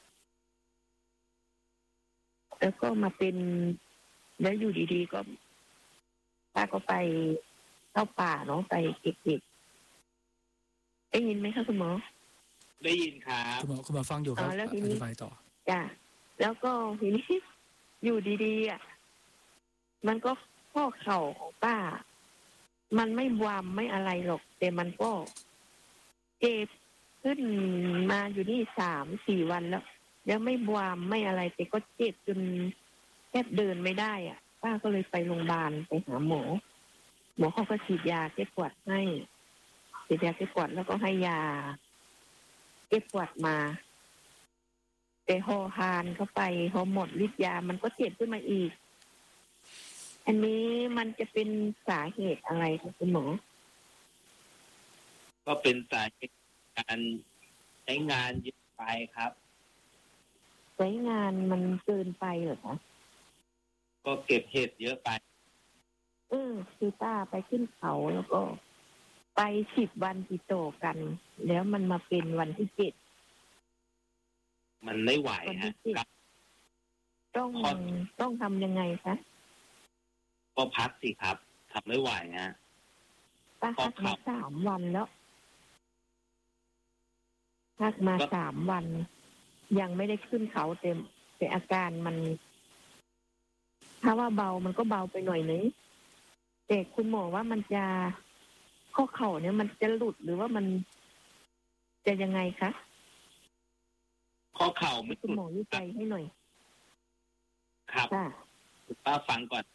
แล้วก็มาเป็นแล้วอยู่ดีๆก็ป้าก็ไปเข้าป่าเนาะไปเก็บเห็ดได้ยินไหมคะคุณหมอได้ยินครับคุณหมอฟังอยู่ครับแล้วทีนี้ไปต่อจ้ะแล้วก็ทีนี้อยู่ดีๆมันก็ข้อเข่าของป้ามันไม่บวมไม่อะไรหรอกแต่มันก็เจ็บขึ้นมาอยู่นี่3-4 วันแล้วไม่บวมไม่อะไรแต่ก็เจ็บจนแทบเดินไม่ได้ป้าก็เลยไปโรงพยาบาลไปหาหมอเขาก็ฉีดยาแก้ปวดให้ฉีดยาแก้ปวดแล้วก็ให้ยาแก้ปวดมาแต่พอทานเข้าไปพอหมดฤทธิ์ยามันก็เจ็บขึ้นมาอีกอันนี้มันจะเป็นสาเหตุอะไรคะคุณหมอก็เป็นสาเหตุการใช้งานเยอะไปครับใช้งานมันเกินไปเหรอคะก็เก็บเห็ดเยอะไปคือป้าไปขึ้นเขาแล้วก็ไป10 วันติดต่อกันแล้วมันมาเป็นวันที่7 มันไม่ไหวฮะต้องทำยังไงคะก็พักสิครับทำไม่ไหวฮะป้าพักมา3 วันแล้วพักมา3 วันยังไม่ได้ขึ้นเขาแต่อาการมันถ้าว่าเบามันก็เบาไปหน่อยนึงแต่คุณหมอว่ามันจะข้อเข่าเนี่ยมันจะหลุดหรือว่ามันจะยังไงคะข้อเข่าไม่คุณหมอวิจัยให้หน่อยครับป้าฟังก่อน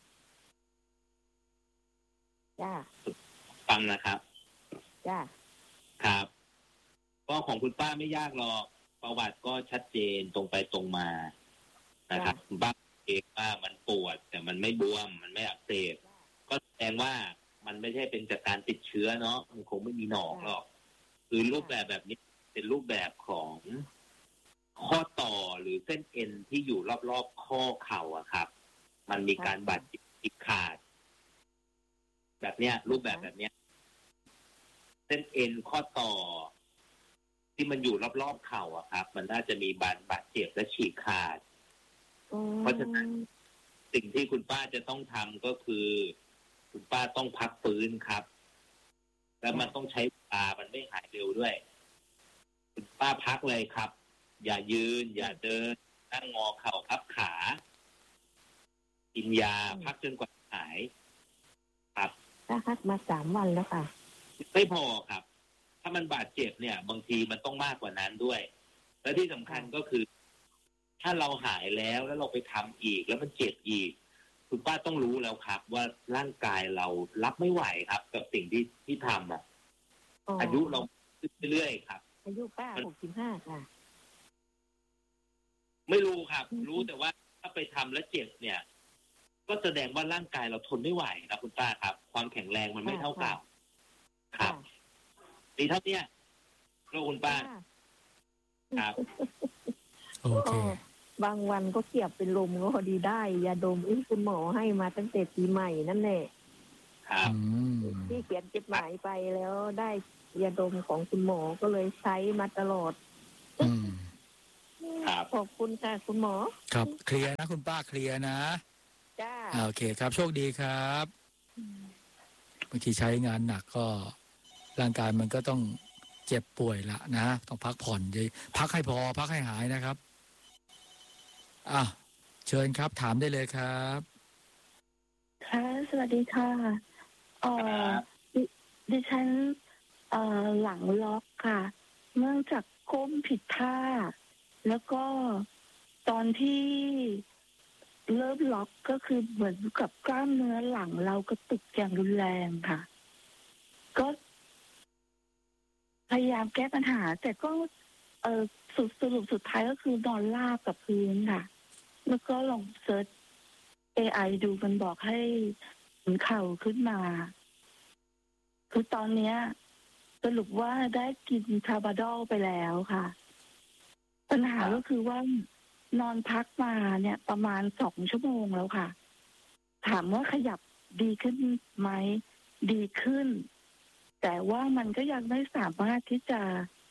จ้าฟังนะครับจ้าครับก็ของคุณป้าไม่ยากหรอกประวัติก็ชัดเจนตรงไปตรงมานะครับคุณป้าเองว่ามันปวดแต่มันไม่บวมมันไม่อักเสบก็แสดงว่ามันไม่ใช่เป็นจากการติดเชื้อเนาะมันคงไม่มีหนองหรอกคือรูปแบบนี้เป็นรูปแบบของข้อต่อหรือเส้นเอ็นที่อยู่รอบๆข้อเข่าครับมันมีการบาดเจ็บฉีกขาดแบบเนี้ยรูปแบบเนี้ยเส้นเอ็นข้อต่อที่มันอยู่รอบๆเข่าครับมันน่าจะมีบาดเจ็บและฉีกขาดเพราะฉะนั้นสิ่งที่คุณป้าจะต้องทำก็คือคุณป้าต้องพักฟื้นครับแล้วมันต้องใช้เวลามันไม่หายเร็วด้วยคุณป้าพักเลยครับอย่ายืนอย่าเดินนั่งงอเข่าพับขากินยาพักจนกว่าหายครับถ้าพักมา3 วันแล้วค่ะไม่พอครับถ้ามันบาดเจ็บเนี่ยบางทีมันต้องมากกว่านั้นด้วยและที่สำคัญก็คือถ้าเราหายแล้วเราไปทำอีกแล้วมันเจ็บอีกคุณป้าต้องรู้แล้วครับว่าร่างกายเรารับไม่ไหวครับกับสิ่งที่ทำอายุเราขึ้นเรื่อยๆครับอายุป้า65ค่ะไม่รู้ครับรู้แต่ว่าถ้าไปทำแล้วเจ็บเนี่ยก็แสดงว่าร่างกายเราทนไม่ไหวนะคุณป้าครับความแข็งแรงมันไม่เท่ากันครับดีเท่านี้แล้วคุณป้าครับโอเคบางวันก็เกียบเป็นลมก็พอดีได้ยาดมที่คุณหมอให้มาตั้งแต่ปีใหม่นั่นแหละครับที่เขียนจดหมายไปแล้วได้ยาดมของคุณหมอก็เลยใช้มาตลอดครับขอบคุณค่ะคุณหมอครับเคลียร์นะคุณป้าเคลียร์นะจ้าโอเคครับโชคดีครับบางทีใช้งานหนักก็ร่างกายมันก็ต้องเจ็บป่วยละนะต้องพักผ่อนพักให้พอพักให้หายนะครับเชิญครับถามได้เลยครับค่ะสวัสดีค่ะดิฉันหลังล็อกค่ะเนื่องจากก้มผิดท่าแล้วก็ตอนที่เริ่มล็อกก็คือเหมือนกับกล้ามเนื้อหลังเรากระตุกอย่างรุนแรงค่ะก็พยายามแก้ปัญหาแต่ก็สรุปสุดท้ายก็คือนอนราบกับพื้นค่ะแล้วก็ลองเซิร์ช AI ดูมันบอกให้หมุนเข่าขึ้นมาคือตอนเนี้ยสรุปว่าได้กินทาบาดอลไปแล้วค่ะปัญหาก็คือว่านอนพักมาเนี่ยประมาณ2 ชั่วโมงแล้วค่ะถามว่าขยับดีขึ้นไหมดีขึ้นแต่ว่ามันก็ยังไม่สามารถที่จะ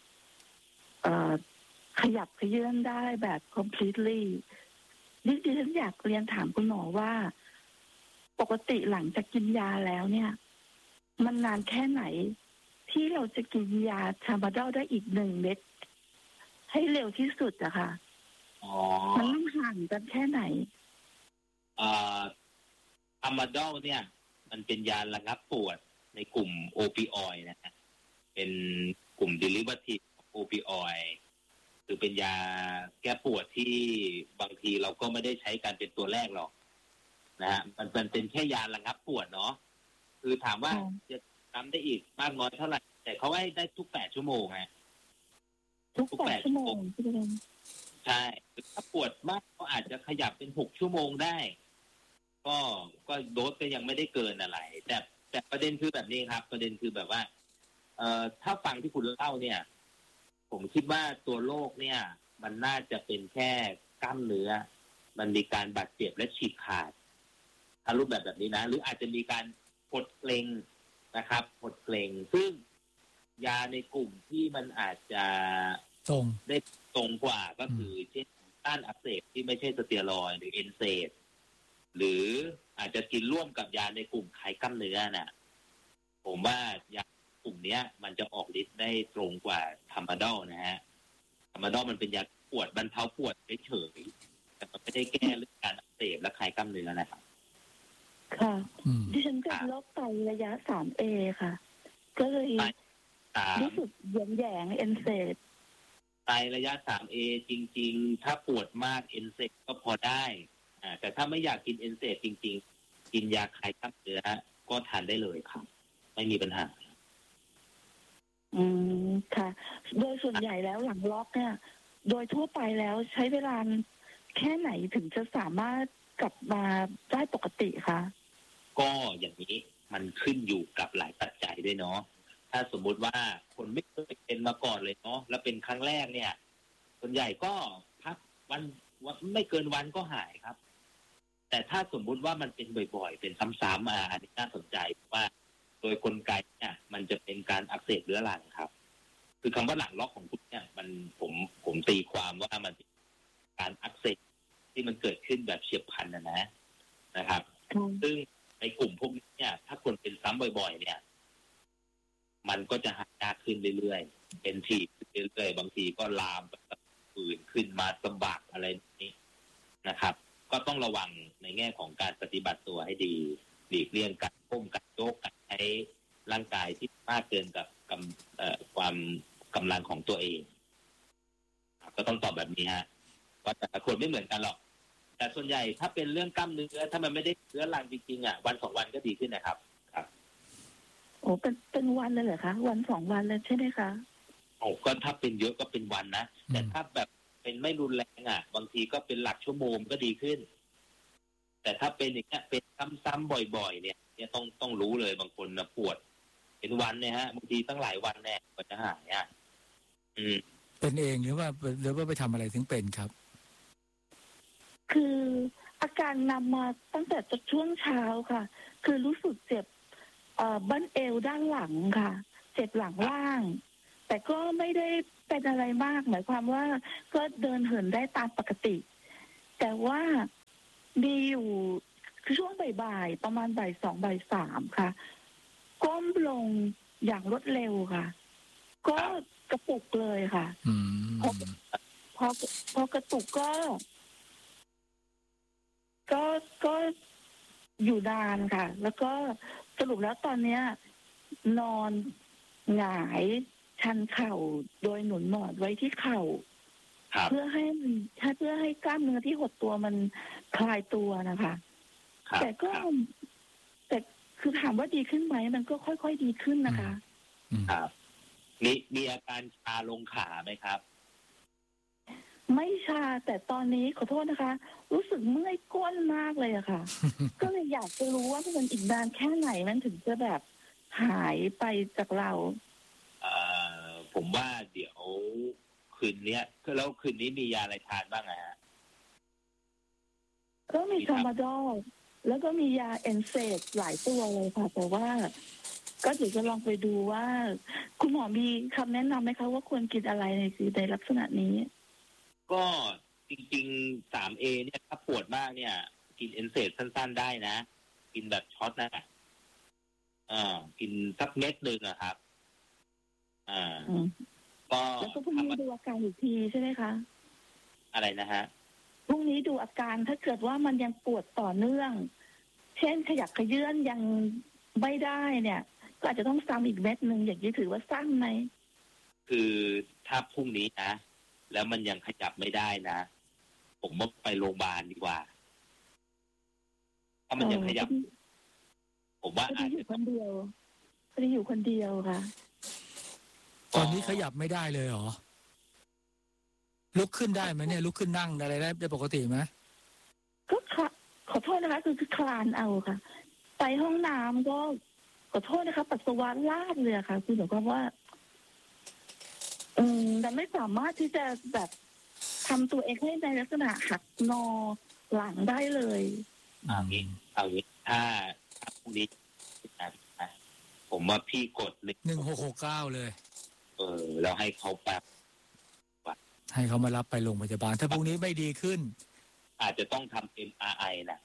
ขยับเขยื้อนได้แบบ completely ดิฉันอยากเรียนถามคุณหมอว่าปกติหลังจากกินยาแล้วเนี่ยมันนานแค่ไหนที่เราจะกินยาทาบาดอลได้อีก1 เม็ดให้เร็วที่สุดอะค่ะมันต้องห่างกันแค่ไหนทาบาดอลเนี่ยมันเป็นยาระงับปวดในกลุ่มโอปิออยด์นะฮะเป็นกลุ่ม derivative โอปิออยด์คือเป็นยาแก้ปวดที่บางทีเราก็ไม่ได้ใช้กันเป็นตัวแรกหรอกนะฮะมันเป็นแค่ยาระงับปวดเนาะคือถามว่าจะทำได้อีกมากน้อยเท่าไหร่แต่เขาให้ได้ทุก8 ชั่วโมงไงทุก8 ชั่วโมงใช่ถ้าปวดมากก็อาจจะขยับเป็น6 ชั่วโมงได้ก็โดสก็ยังไม่ได้เกินอะไรแต่ประเด็นคือแบบนี้ครับประเด็นคือแบบว่าถ้าฟังที่คุณเล่าเนี่ยผมคิดว่าตัวโรคเนี่ยมันน่าจะเป็นแค่กล้ามเนื้อมันมีการบาดเจ็บและฉีกขาดถ้ารูปแบบนี้นะหรืออาจจะมีการหดเกร็งนะครับหดเกร็งซึ่งยาในกลุ่มที่มันอาจจะได้ตรงกว่าก็คือเช่นต้านอักเสบที่ไม่ใช่สเตียรอยด์หรือเอนเซดหรืออาจจะกินร่วมกับยาในกลุ่มคลายกล้ามเนื้อน่ะผมว่ายากลุ่มนี้มันจะออกฤทธิ์ได้ตรงกว่าทาบาดอลนะฮะทาบาดอลมันเป็นยาปวดบรรเทาปวดเฉยๆแต่มันไม่ได้แก้เรื่องการอักเสบและคลายกล้ามเนื้อนะครับค่ะดิฉันเป็นโรคไตระยะ 3A ค่ะก็เลยรู้สึกแย่งเอนเซดไตระยะ 3A จริงๆถ้าปวดมากเอนเซดก็พอได้แต่ถ้าไม่อยากกินเอนเซดจริงๆกินยาคลายกล้ามเนื้อก็ทานได้เลยครับไม่มีปัญหาค่ะโดยส่วนใหญ่แล้วหลังล็อกเนี่ยโดยทั่วไปแล้วใช้เวลาแค่ไหนถึงจะสามารถกลับมาได้ปกติคะก็อย่างนี้มันขึ้นอยู่กับหลายปัจจัยด้วยเนาะถ้าสมมุติว่าคนไม่เคยเป็นมาก่อนเลยเนาะแล้วเป็นครั้งแรกเนี่ยส่วนใหญ่ก็พักวันไม่เกินวันก็หายครับแต่ถ้าสมมุติว่ามันเป็นบ่อยๆเป็นซ้ำๆอันนี้น่าสนใจว่าโดยกลไกเนี่ยมันจะเป็นการอักเสบเรื้อรังครับคือคำว่าหลังล็อกของคุณเนี่ยมันผมตีความว่ามันเป็นการอักเสบที่มันเกิดขึ้นแบบเฉียบพลันนะครับซึ่งในกลุ่มพวกนี้เนี่ยถ้าคนเป็นซ้ำบ่อยๆเนี่ยมันก็จะหายากขึ้นเรื่อยๆเป็นทีเรื่อยๆบางทีก็ลามผื่นขึ้นมาสะบักอะไรนี้นะครับก็ต้องระวังในแง่ของการปฏิบัติตัวให้ดีหลีกเลี่ยงการก้มการโยกการใช้ร่างกายที่มากเกินกับความกำลังของตัวเองก็ต้องตอบแบบนี้ฮะก็แต่ละคนไม่เหมือนกันหรอกแต่ส่วนใหญ่ถ้าเป็นเรื่องกล้ามเนื้อถ้ามันไม่ได้เรื้อรังจริงๆวัน2 วันก็ดีขึ้นนะครับครับโอ้เป็นวันเลยเหรอคะวัน2 วันเลยใช่ไหมคะโอ้ก็ถ้าเป็นเยอะก็เป็นวันนะแต่ถ้าแบบเป็นไม่รุนแรงบางทีก็เป็นหลักชั่วโมงก็ดีขึ้นแต่ถ้าเป็นอย่างนี้เป็นซ้ำๆบ่อยๆเนี่ยต้องรู้เลยบางคนนะปวดเป็นวันเนี่ยฮะบางทีตั้งหลายวันแน่กว่าจะหายเป็นเองหรือว่าไปทำอะไรถึงเป็นครับคืออาการนำมาตั้งแต่ช่วงเช้าค่ะคือรู้สึกเจ็บบั้นเอวด้านหลังค่ะเจ็บหลังล่างแต่ก็ไม่ได้เป็นอะไรมากหมายความว่าก็เดินเหินได้ตามปกติ แต่ว่ามีอยู่ช่วงบ่ายๆประมาณบ่าย2บ่าย3ค่ะก้มลงอย่างรวดเร็วค่ะ ก็กระตุกเลยค่ะพอกระตุกก็อยู่นานค่ะ แล้วก็สรุปแล้วตอนเนี้ยนอนหงายชันเข่าโดยหนุนหมอนไว้ที่เข่าเพื่อให้กล้ามเนื้อที่หดตัวมันคลายตัวนะคะแต่คือถามว่าดีขึ้นไหมมันก็ค่อยๆดีขึ้นนะคะครับมีอาการชาลงขาไหมครับไม่ชาแต่ตอนนี้ขอโทษนะคะรู้สึกเมื่อยก้นมากเลยอะค่ะ ก็เลยอยากจะรู้ว่ามันอีกนานแค่ไหนมันถึงจะแบบหายไปจากเราผมว่าเดี๋ยวคืนนี้แล้วคืนนี้มียาอะไรทานบ้างฮะก็มีทามาดอลแล้วก็มียาเอนเซดหลายตัวเลยค่ะแต่ว่าก็เดี๋ยวจะลองไปดูว่าคุณหมอมีคำแนะนำไหมคะว่าควรกินอะไรในลักษณะนี้ก็จริงๆ 3A เนี่ยถ้าปวดมากเนี่ยกินเอนเซดสั้นๆได้นะกินแบบช็อตนะกินสักเม็ดนึงอะครับก็แล้วก็พรุ่งนี้ดูอาการอีกทีใช่ไหมคะอะไรนะฮะพรุ่งนี้ดูอาการถ้าเกิดว่ามันยังปวดต่อเนื่องเช่นขยับขยื่นยังไม่ได้เนี่ยก็อาจจะต้องซ้ำอีกเม็ดนึงอย่างนี้ถือว่าสั้นไหมคือถ้าพรุ่งนี้นะแล้วมันยังขยับไม่ได้นะผมว่าไปโรงพยาบาลดีกว่าถ้ามันยังขยับผมว่าอาจจะอยู่คนเดียวค่ะตอนนี้ขยับไม่ได้เลยเหรอลุกขึ้นได้ไหมเนี่ยลุกขึ้นนั่งอะไรได้ปกติไหมก็ขอโทษนะคะคือคลานเอาค่ะไปห้องน้ำก็ขอโทษนะคะปัสสาวะลาดเลยค่ะคือหมายความว่าแต่ไม่สามารถที่จะแบบทำตัวเองให้ในลักษณะหักงอหลังได้เลยเอางี้ถ้าพรุ่งนี้นะผมว่าพี่กด 1669เลยแล้วให้เขาแบบให้เขามารับไปโรงพยาบาลถ้าพรุ่งนี้ไม่ดีขึ้นอาจจะต้องทำ MRI นะ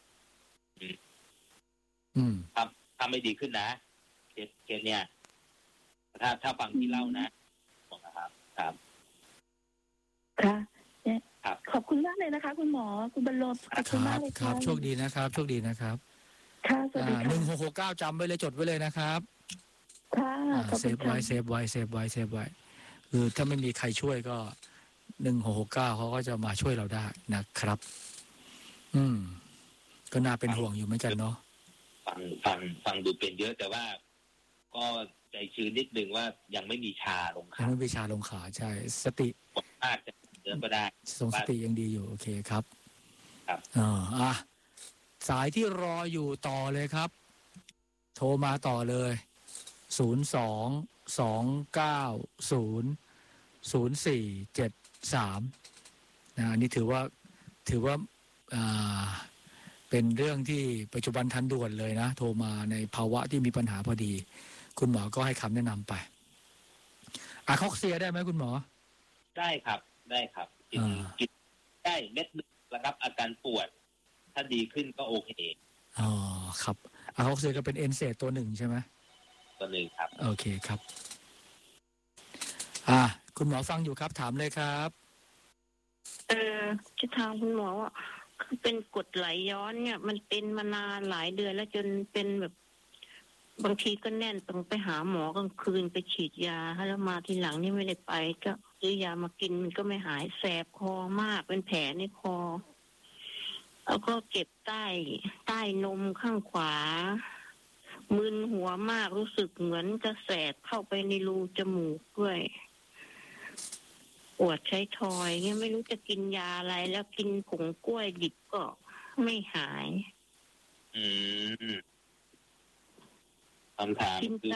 ถ้าไม่ดีขึ้นนะเคสเนี่ยถ้าฟังที่เล่านะครับค่ะขอบคุณมากเลยนะคะคุณหมอคุณบรรลบขอบคุณมากเลยครับโชคดีนะครับโชคดีนะครับค่ะสวัสดีค่ะ1669จำไว้เลยจดไว้เลยนะครับค่ะเซฟไว้คือถ้าไม่มีใครช่วยก็1669เขาก็จะมาช่วยเราได้นะครับก็น่าเป็นห่วงอยู่เหมือนกันเนาะฟังดูเป็นเยอะแต่ว่าก็ใจชื้นนิดนึงว่ายังไม่มีชาลงขายังไม่มีชาลงขาใช่สติอาจจะเดินก็ได้ทรงสติยังดีอยู่โอเคครับสายที่รออยู่ต่อเลยครับโทรมาต่อเลย02-290-0473อันนี้ถือว่าเป็นเรื่องที่ปัจจุบันทันด่วนเลยนะโทรมาในภาวะที่มีปัญหาพอดีคุณหมอก็ให้คำแนะนำไปคอกเซียได้ไหมคุณหมอได้ครับกินได้เม็ดนึงระงับอาการปวดถ้าดีขึ้นก็โอเคครับคอกเซียก็เป็นเอนเซดตัวหนึ่งใช่ไหมตัวหนึ่งครับโอเคครับคุณหมอฟังอยู่ครับถามเลยครับจะถามคุณหมอว่าคือเป็นกรดไหลย้อนเนี่ยมันเป็นมานานหลายเดือนแล้วจนเป็นแบบบางทีก็แน่นต้องไปหาหมอกลางคืนไปฉีดยาแล้วมาทีหลังนี่ไม่ได้ไปก็ซื้อยามากินมันก็ไม่หายแสบคอมากเป็นแผลในคอแล้วก็เจ็บใต้นมข้างขวามึนหัวมากรู้สึกเหมือนจะแสบเข้าไปในรูจมูกด้วยปวดใช้ทอยเงี้ยไม่รู้จะกินยาอะไรแล้วกินผงกล้วยดิบก็ไม่หายคำถามคือ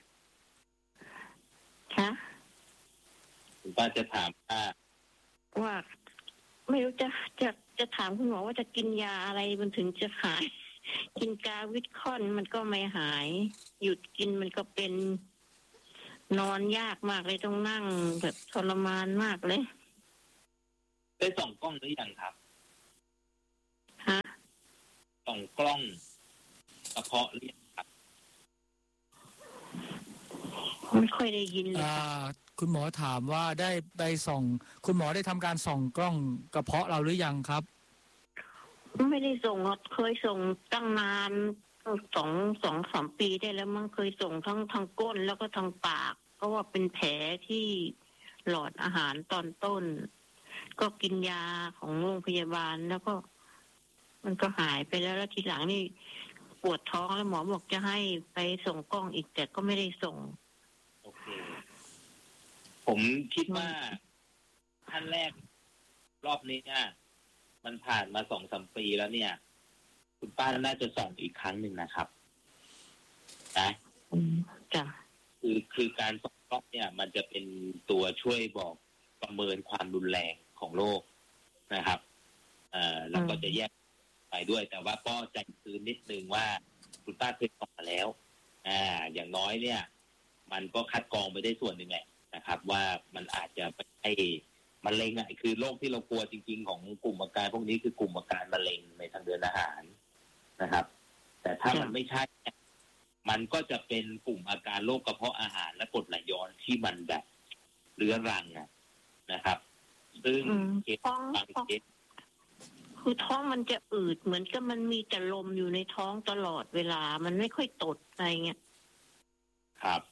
คุณป้าจะถามว่าไม่รู้จะถามคุณหมอว่าจะกินยาอะไรมันถึงจะหายกินกาวิตคอนมันก็ไม่หายหยุดกินมันก็เป็นนอนยากมากเลยต้องนั่งแบบทรมานมากเลยได้ส่องกล้องหรือยังครับฮะส่องกล้องกระเพาะหรือยังครับไม่ค่อยได้ยินเลยคุณหมอถามว่าได้ไปส่องคุณหมอได้ทำการส่องกล้องกระเพาะเราหรือยังครับไม่ได้ส่งเคยส่งตั้งนาน2-3 ปีได้แล้วมั้งเคยส่งทั้งทางก้นแล้วก็ทางปากเพราะว่าเป็นแผลที่หลอดอาหารตอนต้น ก็กินยาของโรงพยาบาลแล้วก็มันก็หายไปแล้วทีหลังนี่ปวดท้องแล้วหมอบอกจะให้ไปส่งกล้องอีกแต่ก็ไม่ได้ส่งโอเค ผมคิดว่าท่านแรกรอบนี้เนี่ยมันผ่านมา2-3 ปีแล้วเนี่ย คุณป้าน่าจะส่องอีกครั้งหนึ่งนะครับนะจ้ะคือการส่องกล้องเนี่ย มันจะเป็นตัวช่วยบอกประเมินความรุนแรงของโรคนะครับแล้วก็จะแยกไปด้วย แต่ว่าป้อใจคืนนิดนึงว่าคุณป้าเคยส่องมาแล้วอย่างน้อยเนี่ย มันก็คัดกรองไปได้ส่วนหนึ่งแหละนะครับ ว่ามันอาจจะไม่ใช่มะเร็งคือโรคที่เรากลัวจริงๆของกลุ่มอาการพวกนี้คือกลุ่มอาการมะเร็งในทางเดินอาหารนะครับ แต่ถ้ามันไม่ใช่มันก็จะเป็นกลุ่มอาการโรคกระเพาะอาหารและกรดไหลย้อนที่มันแบบเรื้อรังนะครับ ซึ่งเคสบางเคสคือท้องมันจะอืดเหมือนกับมันมีแต่ลมอยู่ในท้องตลอดเวลามันไม่ค่อยตดอะไรเงี้ยครับ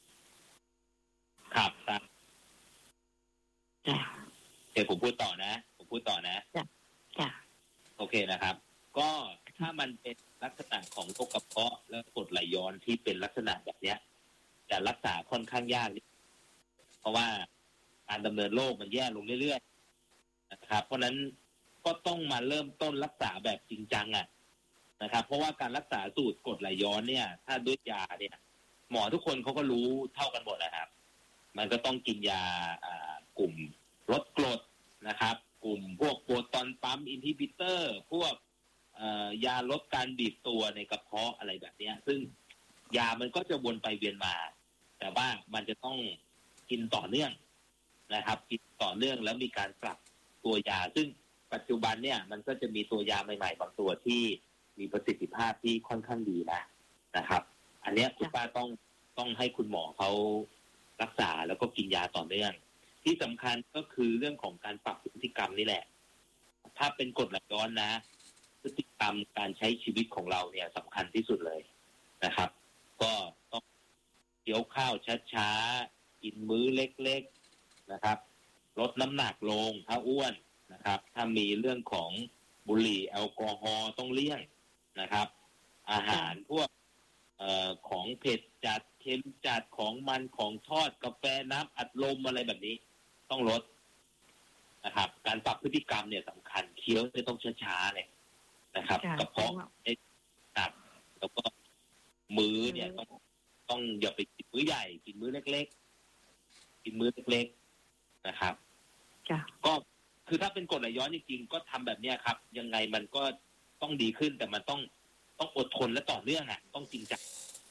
เดี๋ยวผมพูดต่อนะจ้ะโอเคนะครับ ก็ถ้ามันเป็นลักษณะของโรคกระเพาะและกรดไหลย้อนที่เป็นลักษณะแบบเนี้ยจะรักษาค่อนข้างยากเพราะว่าการดำเนินโรคมันแย่ลงเรื่อยๆนะครับเพราะนั้นก็ต้องมาเริ่มต้นรักษาแบบจริงจังนะครับเพราะว่าการรักษาสูตรกรดไหลย้อนเนี่ยถ้าด้วยยาเนี่ยหมอทุกคนเขาก็รู้เท่ากันหมดนะครับมันก็ต้องกินยากลุ่มลดกรดนะครับกลุ่มพวกโปรตอนปั๊มอินฮิบิเตอร์พวกยาลดการบีบตัวในกระเพาะอะไรแบบนี้ซึ่งยามันก็จะวนไปเวียนมาแต่ว่ามันจะต้องกินต่อเนื่องนะครับกินต่อเนื่องแล้วมีการปรับตัวยาซึ่งปัจจุบันเนี่ยมันก็จะมีตัวยาใหม่ๆบางตัวที่มีประสิทธิภาพที่ค่อนข้างดีนะครับอันนี้คุณป้าต้องให้คุณหมอเขารักษาแล้วก็กินยาต่อเนื่องที่สำคัญก็คือเรื่องของการปรับพฤติกรรมนี่แหละถ้าเป็นกรดไหลย้อนนะพฤติกรรมการใช้ชีวิตของเราเนี่ยสำคัญที่สุดเลยนะครับก็ต้องเคี้ยวข้าวช้าๆกินมื้อเล็กๆนะครับลดน้ำหนักลงถ้าอ้วนนะครับถ้ามีเรื่องของบุหรี่แอลกอฮอล์ต้องเลี่ยงนะครับอาหารพวกของเผ็ดจัดเค็มจัดของมันของทอดกาแฟน้ำอัดลมอะไรแบบนี้ต้องลดนะครับการปรับพฤติกรรมเนี่ยสำคัญเคี้ยวต้องช้าๆเลยนะครับกระเพาะให้หนักแล้วก็มื้อเนี่ยต้องอย่าไปกินมื้อใหญ่กินมื้อเล็กๆกินมื้อเล็กๆนะครับก็คือถ้าเป็นกรดไหลย้อนจริงๆก็ทำแบบเนี้ยครับยังไงมันก็ต้องดีขึ้นแต่มันต้องอดทนและต่อเนื่องต้องจริงจัง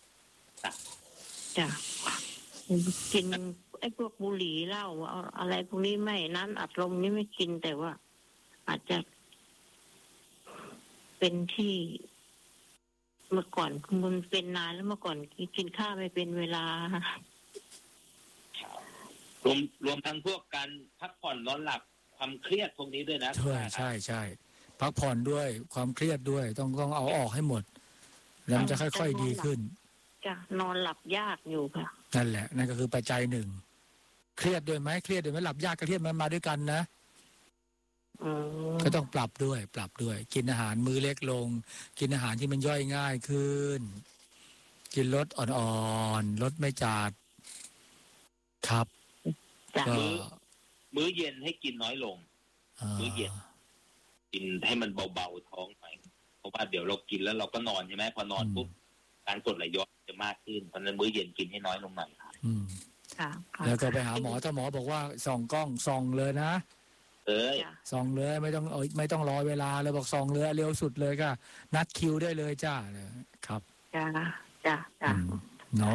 จ้ะกินไอ้พวกบุหรี่เหล้าอะไรพวกนี้ไม่น้ำอัดลมนี่ไม่กินแต่ว่าอาจจะเป็นที่เมื่อก่อนมันเป็นนานแล้วเมื่อก่อนกินข้าวไม่เป็นเวลารวมทั้งพวกการพักผ่อนนอนหลับความเครียดพวกนี้ด้วยนะใช่พักผ่อนด้วยความเครียดด้วยต้องเอาออกให้หมดแล้วมันจะค่อยๆดีขึ้นจ้ะนอนหลับยากอยู่ค่ะนั่นแหละนั่นก็คือปัจจัยหนึ่งเครียดด้วยไหมหลับยากกับเครียดมันมาด้วยกันนะก็ต้องปรับด้วยกินอาหารมื้อเล็กลงกินอาหารที่มันย่อยง่ายขึ้นกินรสอ่อนๆรสไม่จัดครับก็มื้อเย็นให้กินน้อยลงมื้อเย็นกินให้มันเบาๆท้องหน่อยเพราะว่าเดี๋ยวเรากินแล้วเราก็นอนใช่ไหมพอนอนปุ๊บการกรดไหลย้อนจะมากขึ้นเพราะนั้นมื้อเย็นกินให้น้อยลงหน่อยค่ะแล้วก็ไปหาหมอถ้าหมอบอกว่าส่องกล้องส่องเลยนะส่องเลยไม่ต้องรอเวลาเลยบอกส่องเลยเร็วสุดเลยก็นัดคิวได้เลยจ้าครับจ้าเนาะโอ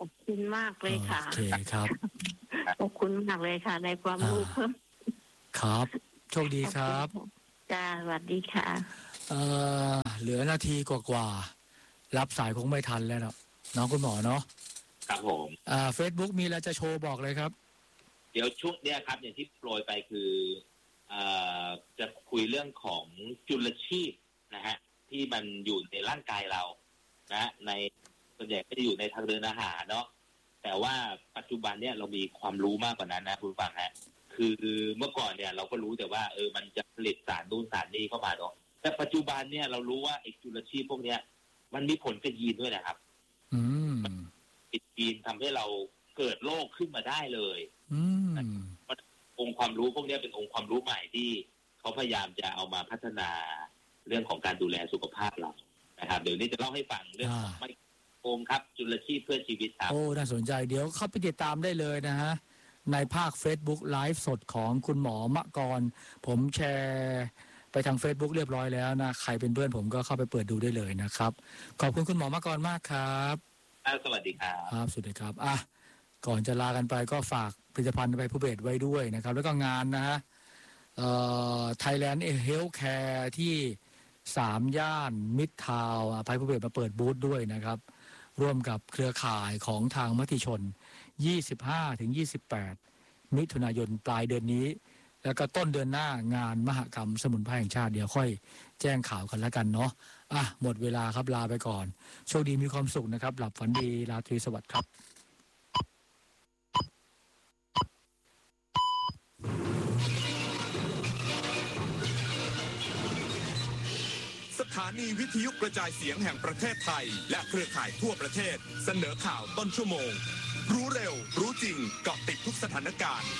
อบคุณมากเลยค่ะโอเคครับขอบคุณมากเลยค่ะ ในความรู้เพิ่มครับโชคดีครับจ้าสวัสดีค่ะเหลือนาทีกว่าๆรับสายคงไม่ทันแล้วเนาะน้องคุณหมอเนาะครับผม Facebook มีอะไรจะโชว์บอกเลยครับเดี๋ยวช่วงเนี้ยครับอย่างที่โปรยไปคือจะคุยเรื่องของจุลชีพนะฮะที่มันอยู่ในร่างกายเรานะในส่วนใหญ่ก็จะอยู่ในทางเดินอาหารเนาะแต่ว่าปัจจุบันเนี่ยเรามีความรู้มากกว่านั้นนะคุณฟังฮะคือเมื่อก่อนเนี่ยเราก็รู้แต่ว่ามันจะผลิตสารนู่นสารนี่เข้ามาเนาะแต่ปัจจุบันเนี่ยเรารู้ว่าไอ้จุลชีพพวกเนี้ยมันมีผลกับยีนด้วยนะครับติดยีนทำให้เราเกิดโรคขึ้นมาได้เลยองค์ความรู้พวกนี้เป็นองค์ความรู้ใหม่ที่เขาพยายามจะเอามาพัฒนาเรื่องของการดูแลสุขภาพเรานะครับเดี๋ยวนี้จะเล่าให้ฟังเรื่องของไมโครครับจุลชีพเพื่อชีวิตครับโอ้น่าสนใจเดี๋ยวเข้าไปติดตามได้เลยนะฮะในภาค Facebook ไลฟ์สดของคุณหมอมะกรผมแชร์ไปทาง Facebook เรียบร้อยแล้วนะใครเป็นเพื่อนผมก็เข้าไปเปิดดูได้เลยนะครับขอบคุณคุณหมอมะกรมากครับสวัสดีครับครับสวัสดีครับก่อนจะลากันไปก็ฝากผลิตภัณฑ์ไปผู้เบสไว้ด้วยนะครับแล้วก็งานนะฮะThailand Healthcare ที่3ย่านมิตรทาวน์ไปผู้เบสมาเปิดบูธด้วยนะครับร่วมกับเครือข่ายของทางมติชน 25-28 มิถุนายนปลายเดือนนี้แล้วก็ต้นเดือนหน้างานมหกรรมสมุนไพรแห่งชาติเดี๋ยวค่อยแจ้งข่าวกันแล้วกันเนาะหมดเวลาครับลาไปก่อนโชคดีมีความสุขนะครับหลับฝันดีราตรีสวัสดิ์ครับสถานีวิทยุกระจายเสียงแห่งประเทศไทยและเครือข่ายทั่วประเทศเสนอข่าวต้นชั่วโมงรู้เร็วรู้จริงเกาะติดทุกสถานการณ์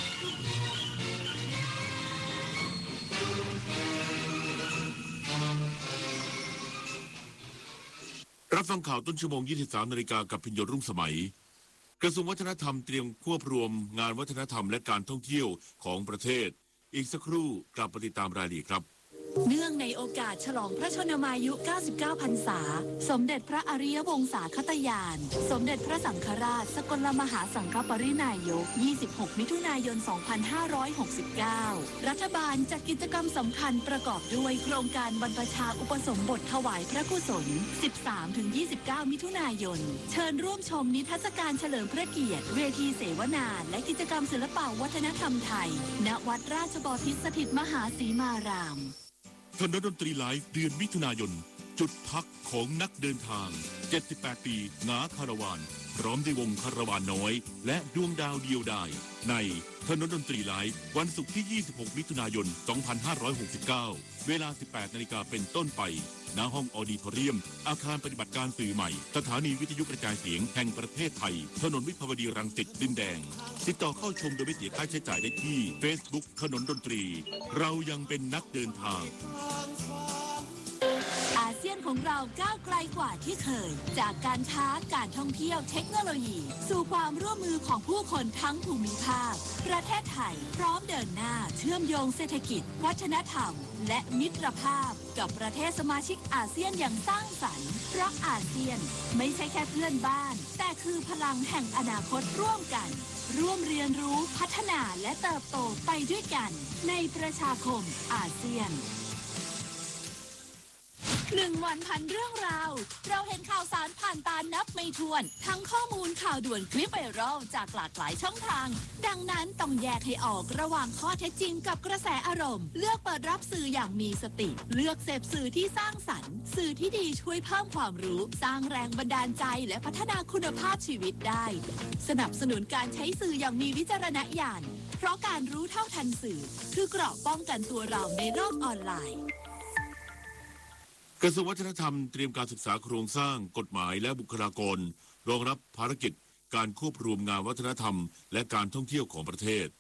รับฟังข่าวต้นชั่วโมง 23 นาฬิกากับพิญญรุ่งสมัยกระทรวงวัฒนธรรมเตรียมควบรวมงานวัฒนธรรมและการท่องเที่ยวของประเทศอีกสักครู่กลับมาติดตามรายละเอียดครับเนื่องในโอกาสฉลองพระชนมายุ 99 พรรษา สมเด็จพระอริยวงศาคตญาณ สมเด็จพระสังฆราช สกลมหาสังฆปรินายก 26 มิถุนายน 2569 รัฐบาลจัดกิจกรรมสำคัญประกอบด้วยโครงการบรรพชาอุปสมบทถวายพระกุศล 13-29 มิถุนายน เชิญร่วมชมนิทรรศการเฉลิมพระเกียรติ เวทีเสวนา และกิจกรรมศิลปวัฒนธรรมไทย ณ วัดราชบพิตรสถิตมหาสีมารามถนนดนตรีไลฟ์เดือนมิถุนายนจุดพักของนักเดินทาง78ปีงาคาราวานพร้อมด้วยวงคาราวานน้อยและดวงดาวเดียวดายในถนนดนตรีไลฟ์วันศุกร์ที่ 26 มิถุนายน 2569 เวลา 18 นาฬิกาเป็นต้นไปณห้องออดิทอเรียมอาคารปฏิบัติการสื่อใหม่สถานีวิทยุกระจายเสียงแห่งประเทศไทยถนนวิภาวดีรังสิตดินแดงติดต่อเข้าชมโดยไม่เสียค่าใช้จ่ายได้ที่ Facebook ถนนดนตรีเรายังเป็นนักเดินทางอาเซียนของเราก้าวไกลกว่าที่เคยจากการค้าการท่องเที่ยวเทคโนโลยีสู่ความร่วมมือของผู้คนทั้งภูมิภาคประเทศไทยพร้อมเดินหน้าเชื่อมโยงเศรษฐกิจวัฒนธรรมและมิตรภาพกับประเทศสมาชิกอาเซียนอย่างสร้างสรรค์เพราะอาเซียนไม่ใช่แค่เพื่อนบ้านแต่คือพลังแห่งอนาคตร่วมกันร่วมเรียนรู้พัฒนาและเติบโตไปด้วยกันในประชาคมอาเซียน1 วันพันเรื่องราวเราเห็นข่าวสารผ่านตานับไม่ถ้วนทั้งข้อมูลข่าวด่วนคลิปไวรัลจากหลากหลายช่องทางดังนั้นต้องแยกให้ออกระหว่างข้อเท็จจริงกับกระแสอารมณ์เลือกเปิดรับสื่ออย่างมีสติเลือกเสพสื่อที่สร้างสรรค์สื่อที่ดีช่วยเพิ่มความรู้สร้างแรงบันดาลใจและพัฒนาคุณภาพชีวิตได้สนับสนุนการใช้สื่ออย่างมีวิจารณญาณเพราะการรู้เท่าทันสื่อคือเกราะป้องกันตัวเราในโลกออนไลน์กระทรวงวัฒนธรรมเตรียมการศึกษาโครงสร้างกฎหมายและบุคลากรรองรับภารกิจการควบรวมงานวัฒนธรรมและการท่องเที่ยวของประเทศ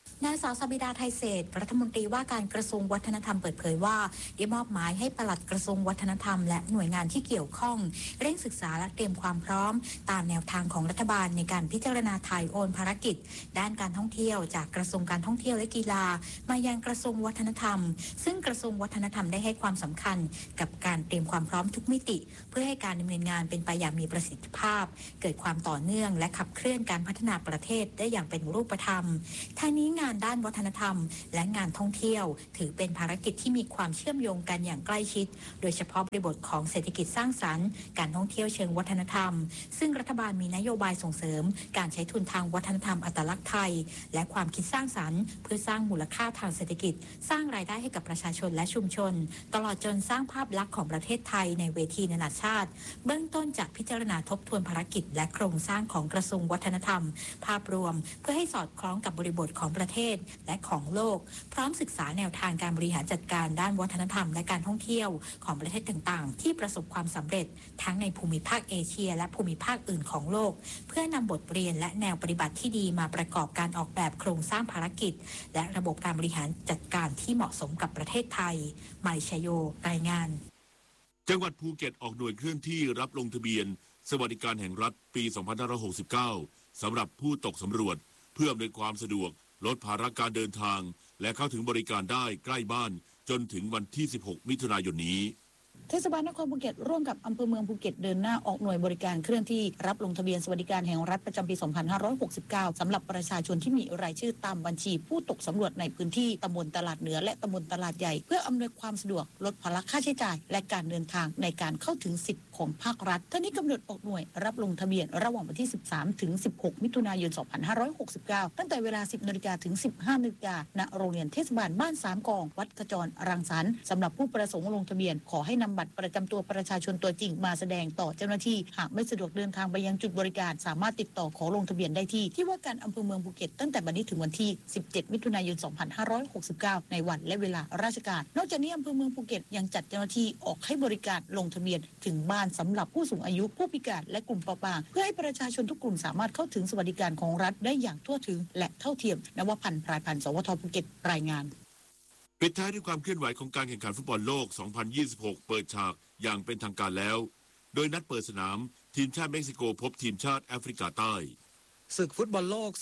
นางสาวสบิดาไทยเศรษฐ์รัฐมนตรีว่าการกระทรวงวัฒนธรรมเปิดเผยว่าได้มอบหมายให้ปลัดกระทรวงวัฒนธรรมและหน่วยงานที่เกี่ยวข้องเร่งศึกษาและเตรียมความพร้อมตามแนวทางของรัฐบาลในการพิจารณาถ่ายโอนภารกิจด้านการท่องเที่ยวจากกระทรวงการท่องเที่ยวและกีฬามายังกระทรวงวัฒนธรรมซึ่งกระทรวงวัฒนธรรมได้ให้ความสำคัญกับการเตรียมความพร้อมทุกมิติเพื่อให้การดำเนินงานเป็นไปอย่างมีประสิทธิภาพเกิดความต่อเนื่องและขับเคลื่อนการพัฒนาประเทศได้อย่างเป็นรูปธรรมทางนี้งานด้านวัฒนธรรมและงานท่องเที่ยวถือเป็นภารกิจที่มีความเชื่อมโยงกันอย่างใกล้ชิดโดยเฉพาะบริบทของเศรษฐกิจสร้างสรรค์การท่องเที่ยวเชิงวัฒนธรรมซึ่งรัฐบาลมีนโยบายส่งเสริมการใช้ทุนทางวัฒนธรรมอัตลักษณ์ไทยและความคิดสร้างสรรค์เพื่อสร้างมูลค่าทางเศรษฐกิจสร้างรายได้ให้กับประชาชนและชุมชนตลอดจนสร้างภาพลักษณ์ของประเทศไทยในเวทีนานาชาติเบื้องต้นจากพิจารณาทบทวนภารกิจและโครงสร้างของกระทรวงวัฒนธรรมภาพรวมเพื่อให้สอดคล้องกับบริบทของประเทศและของโลกพร้อมศึกษาแนวทางการบริหารจัดการด้านวัฒนธรรมและการท่องเที่ยวของประเทศต่างๆที่ประสบความสำเร็จทั้งในภูมิภาคเอเชียและภูมิภาคอื่นของโลกเพื่อนำบทเรียนและแนวปฏิบัติที่ดีมาประกอบการออกแบบโครงสร้างภารกิจและระบบการบริหารจัดการที่เหมาะสมกับประเทศไทยมาริชโยรายงานจังหวัดภูเก็ตออกหน่วยเคลื่อนที่รับลงทะเบียนสวัสดิการแห่งรัฐปี2569สำหรับผู้ตกสำรวจเพื่ออำนวยความสะดวกลดภาระการเดินทางและเข้าถึงบริการได้ใกล้บ้านจนถึงวันที่16มิถุนายนนี้เทศบาลนครภูเก็ตร่วมกับอำเภอเมืองภูเก็ตเดินหน้าออกหน่วยบริการเคลื่อนที่รับลงทะเบียนสวัสดิการแห่งรัฐประจำปี2569สำหรับประชาชนที่มีรายชื่อตามบัญชีผู้ตกสำรวจในพื้นที่ตำบลตลาดเหนือและตำบลตลาดใหญ่เพื่ออำนวยความสะดวกลดภาระค่าใช้จ่ายและการเดินทางในการเข้าถึงสิทธิของภาครัฐทั้งนี้กำหนดออกหน่วยรับลงทะเบียนระหว่างวันที่13ถึง16มิถุนายน2569ตั้งแต่เวลา 10 นาฬิกาถึง 15 นาฬิกาณโรงเรียนเทศบาลบ้าน3กองวัดขจรรังสรรค์สำหรับผู้ประสงค์ลงทะเบียนขอให้นำบัตรประจำตัวประชาชนตัวจริงมาแสดงต่อเจ้าหน้าที่หากไม่สะดวกเดินทางไปยังจุดบริการสามารถติดต่อขอลงทะเบียนได้ที่ว่าการอำเภอเมืองภูเก็ตตั้งแต่บัดนี้ถึงวันที่17มิถุนายน2569ในวันและเวลาราชการนอกจากนี้อำเภอเมืองภูเก็ตยังจัดเจ้าหน้าที่ออกให้บริการลงทะเบียนถึงบ้านสำหรับผู้สูงอายุผู้พิการและกลุ่มเปราะบางเพื่อให้ประชาชนทุกกลุ่มสามารถเข้าถึงสวัสดิการของรัฐได้อย่างทั่วถึงและเท่าเทียมนวพันธ์ พรายพันธ์ สวทภูเก็ตรายงานปิดท้ายด้วยความเคลื่อนไหวของการแข่งขันฟุตบอลโลก 2026 เปิดฉากอย่างเป็นทางการแล้วโดยนัดเปิดสนามทีมชาติเม็กซิโกพบทีมชาติแอฟริกาใต้ศึกฟุตบอลโลก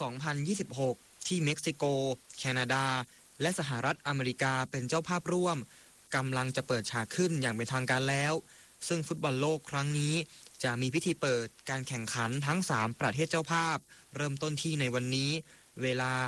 2026 ที่เม็กซิโกแคนาดาและสหรัฐอเมริกาเป็นเจ้าภาพร่วมกำลังจะเปิดฉากขึ้นอย่างเป็นทางการแล้วซึ่งฟุตบอลโลกครั้งนี้จะมีพิธีเปิดการแข่งขันทั้ง3ประเทศเจ้าภาพเริ่มต้นที่ในวันนี้เวลา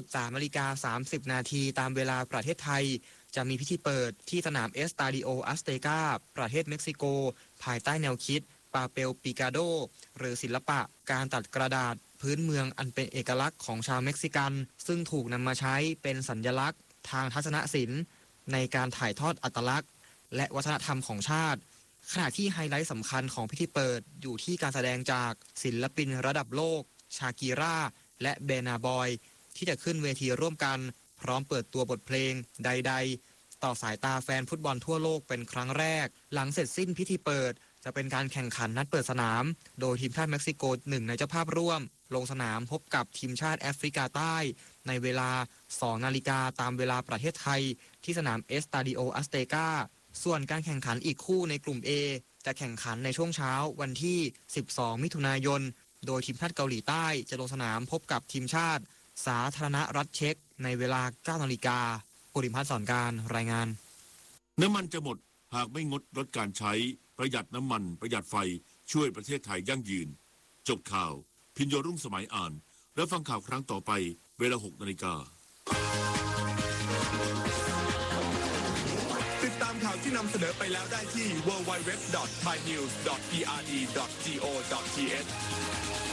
23:30 นาทีตามเวลาประเทศไทยจะมีพิธีเปิดที่สนามเอสตาดิโออัสเตกาประเทศเม็กซิโกภายใต้แนวคิดปาเปลปิกาโดหรือศิลปะการตัดกระดาษพื้นเมืองอันเป็นเอกลักษณ์ของชาวเม็กซิกันซึ่งถูกนำมาใช้เป็นสัญลักษณ์ทางทัศนศิลป์ในการถ่ายทอดอัตลักษณ์และวัฒนธรรมของชาติขณะที่ไฮไลท์สำคัญของพิธีเปิดอยู่ที่การแสดงจากศิลปินระดับโลกชากีราและเบนาบอยที่จะขึ้นเวทีร่วมกันพร้อมเปิดตัวบทเพลงใดๆต่อสายตาแฟนฟุตบอลทั่วโลกเป็นครั้งแรกหลังเสร็จสิ้นพิธีเปิดจะเป็นการแข่งขันนัดเปิดสนามโดยทีมชาติเม็กซิโกหนึ่งในเจ้าภาพร่วมลงสนามพบกับทีมชาติแอฟริกาใต้ในเวลา 2 นาฬิกาตามเวลาประเทศไทยที่สนามเอสตาดิโออัสเตกาส่วนการแข่งขันอีกคู่ในกลุ่ม A จะแข่งขันในช่วงเช้าวันที่ 12 มิถุนายนโดยทีมชาติเกาหลีใต้จะลงสนามพบกับทีมชาติสาธารณรัฐเช็กในเวลา 9 นาฬิกาปุริพัฒน์สอนการรายงานน้ำมันจะหมดหากไม่งดลดการใช้ประหยัดน้ำมันประหยัดไฟช่วยประเทศไทยยั่งยืนจบข่าวพิญโยรุ่งสมัยอ่านแล้วฟังข่าวครั้งต่อไปเวลา 6 นาฬิกาติดตามข่าวที่นำเสนอไปแล้วได้ที่ www.thainews.prd.go.th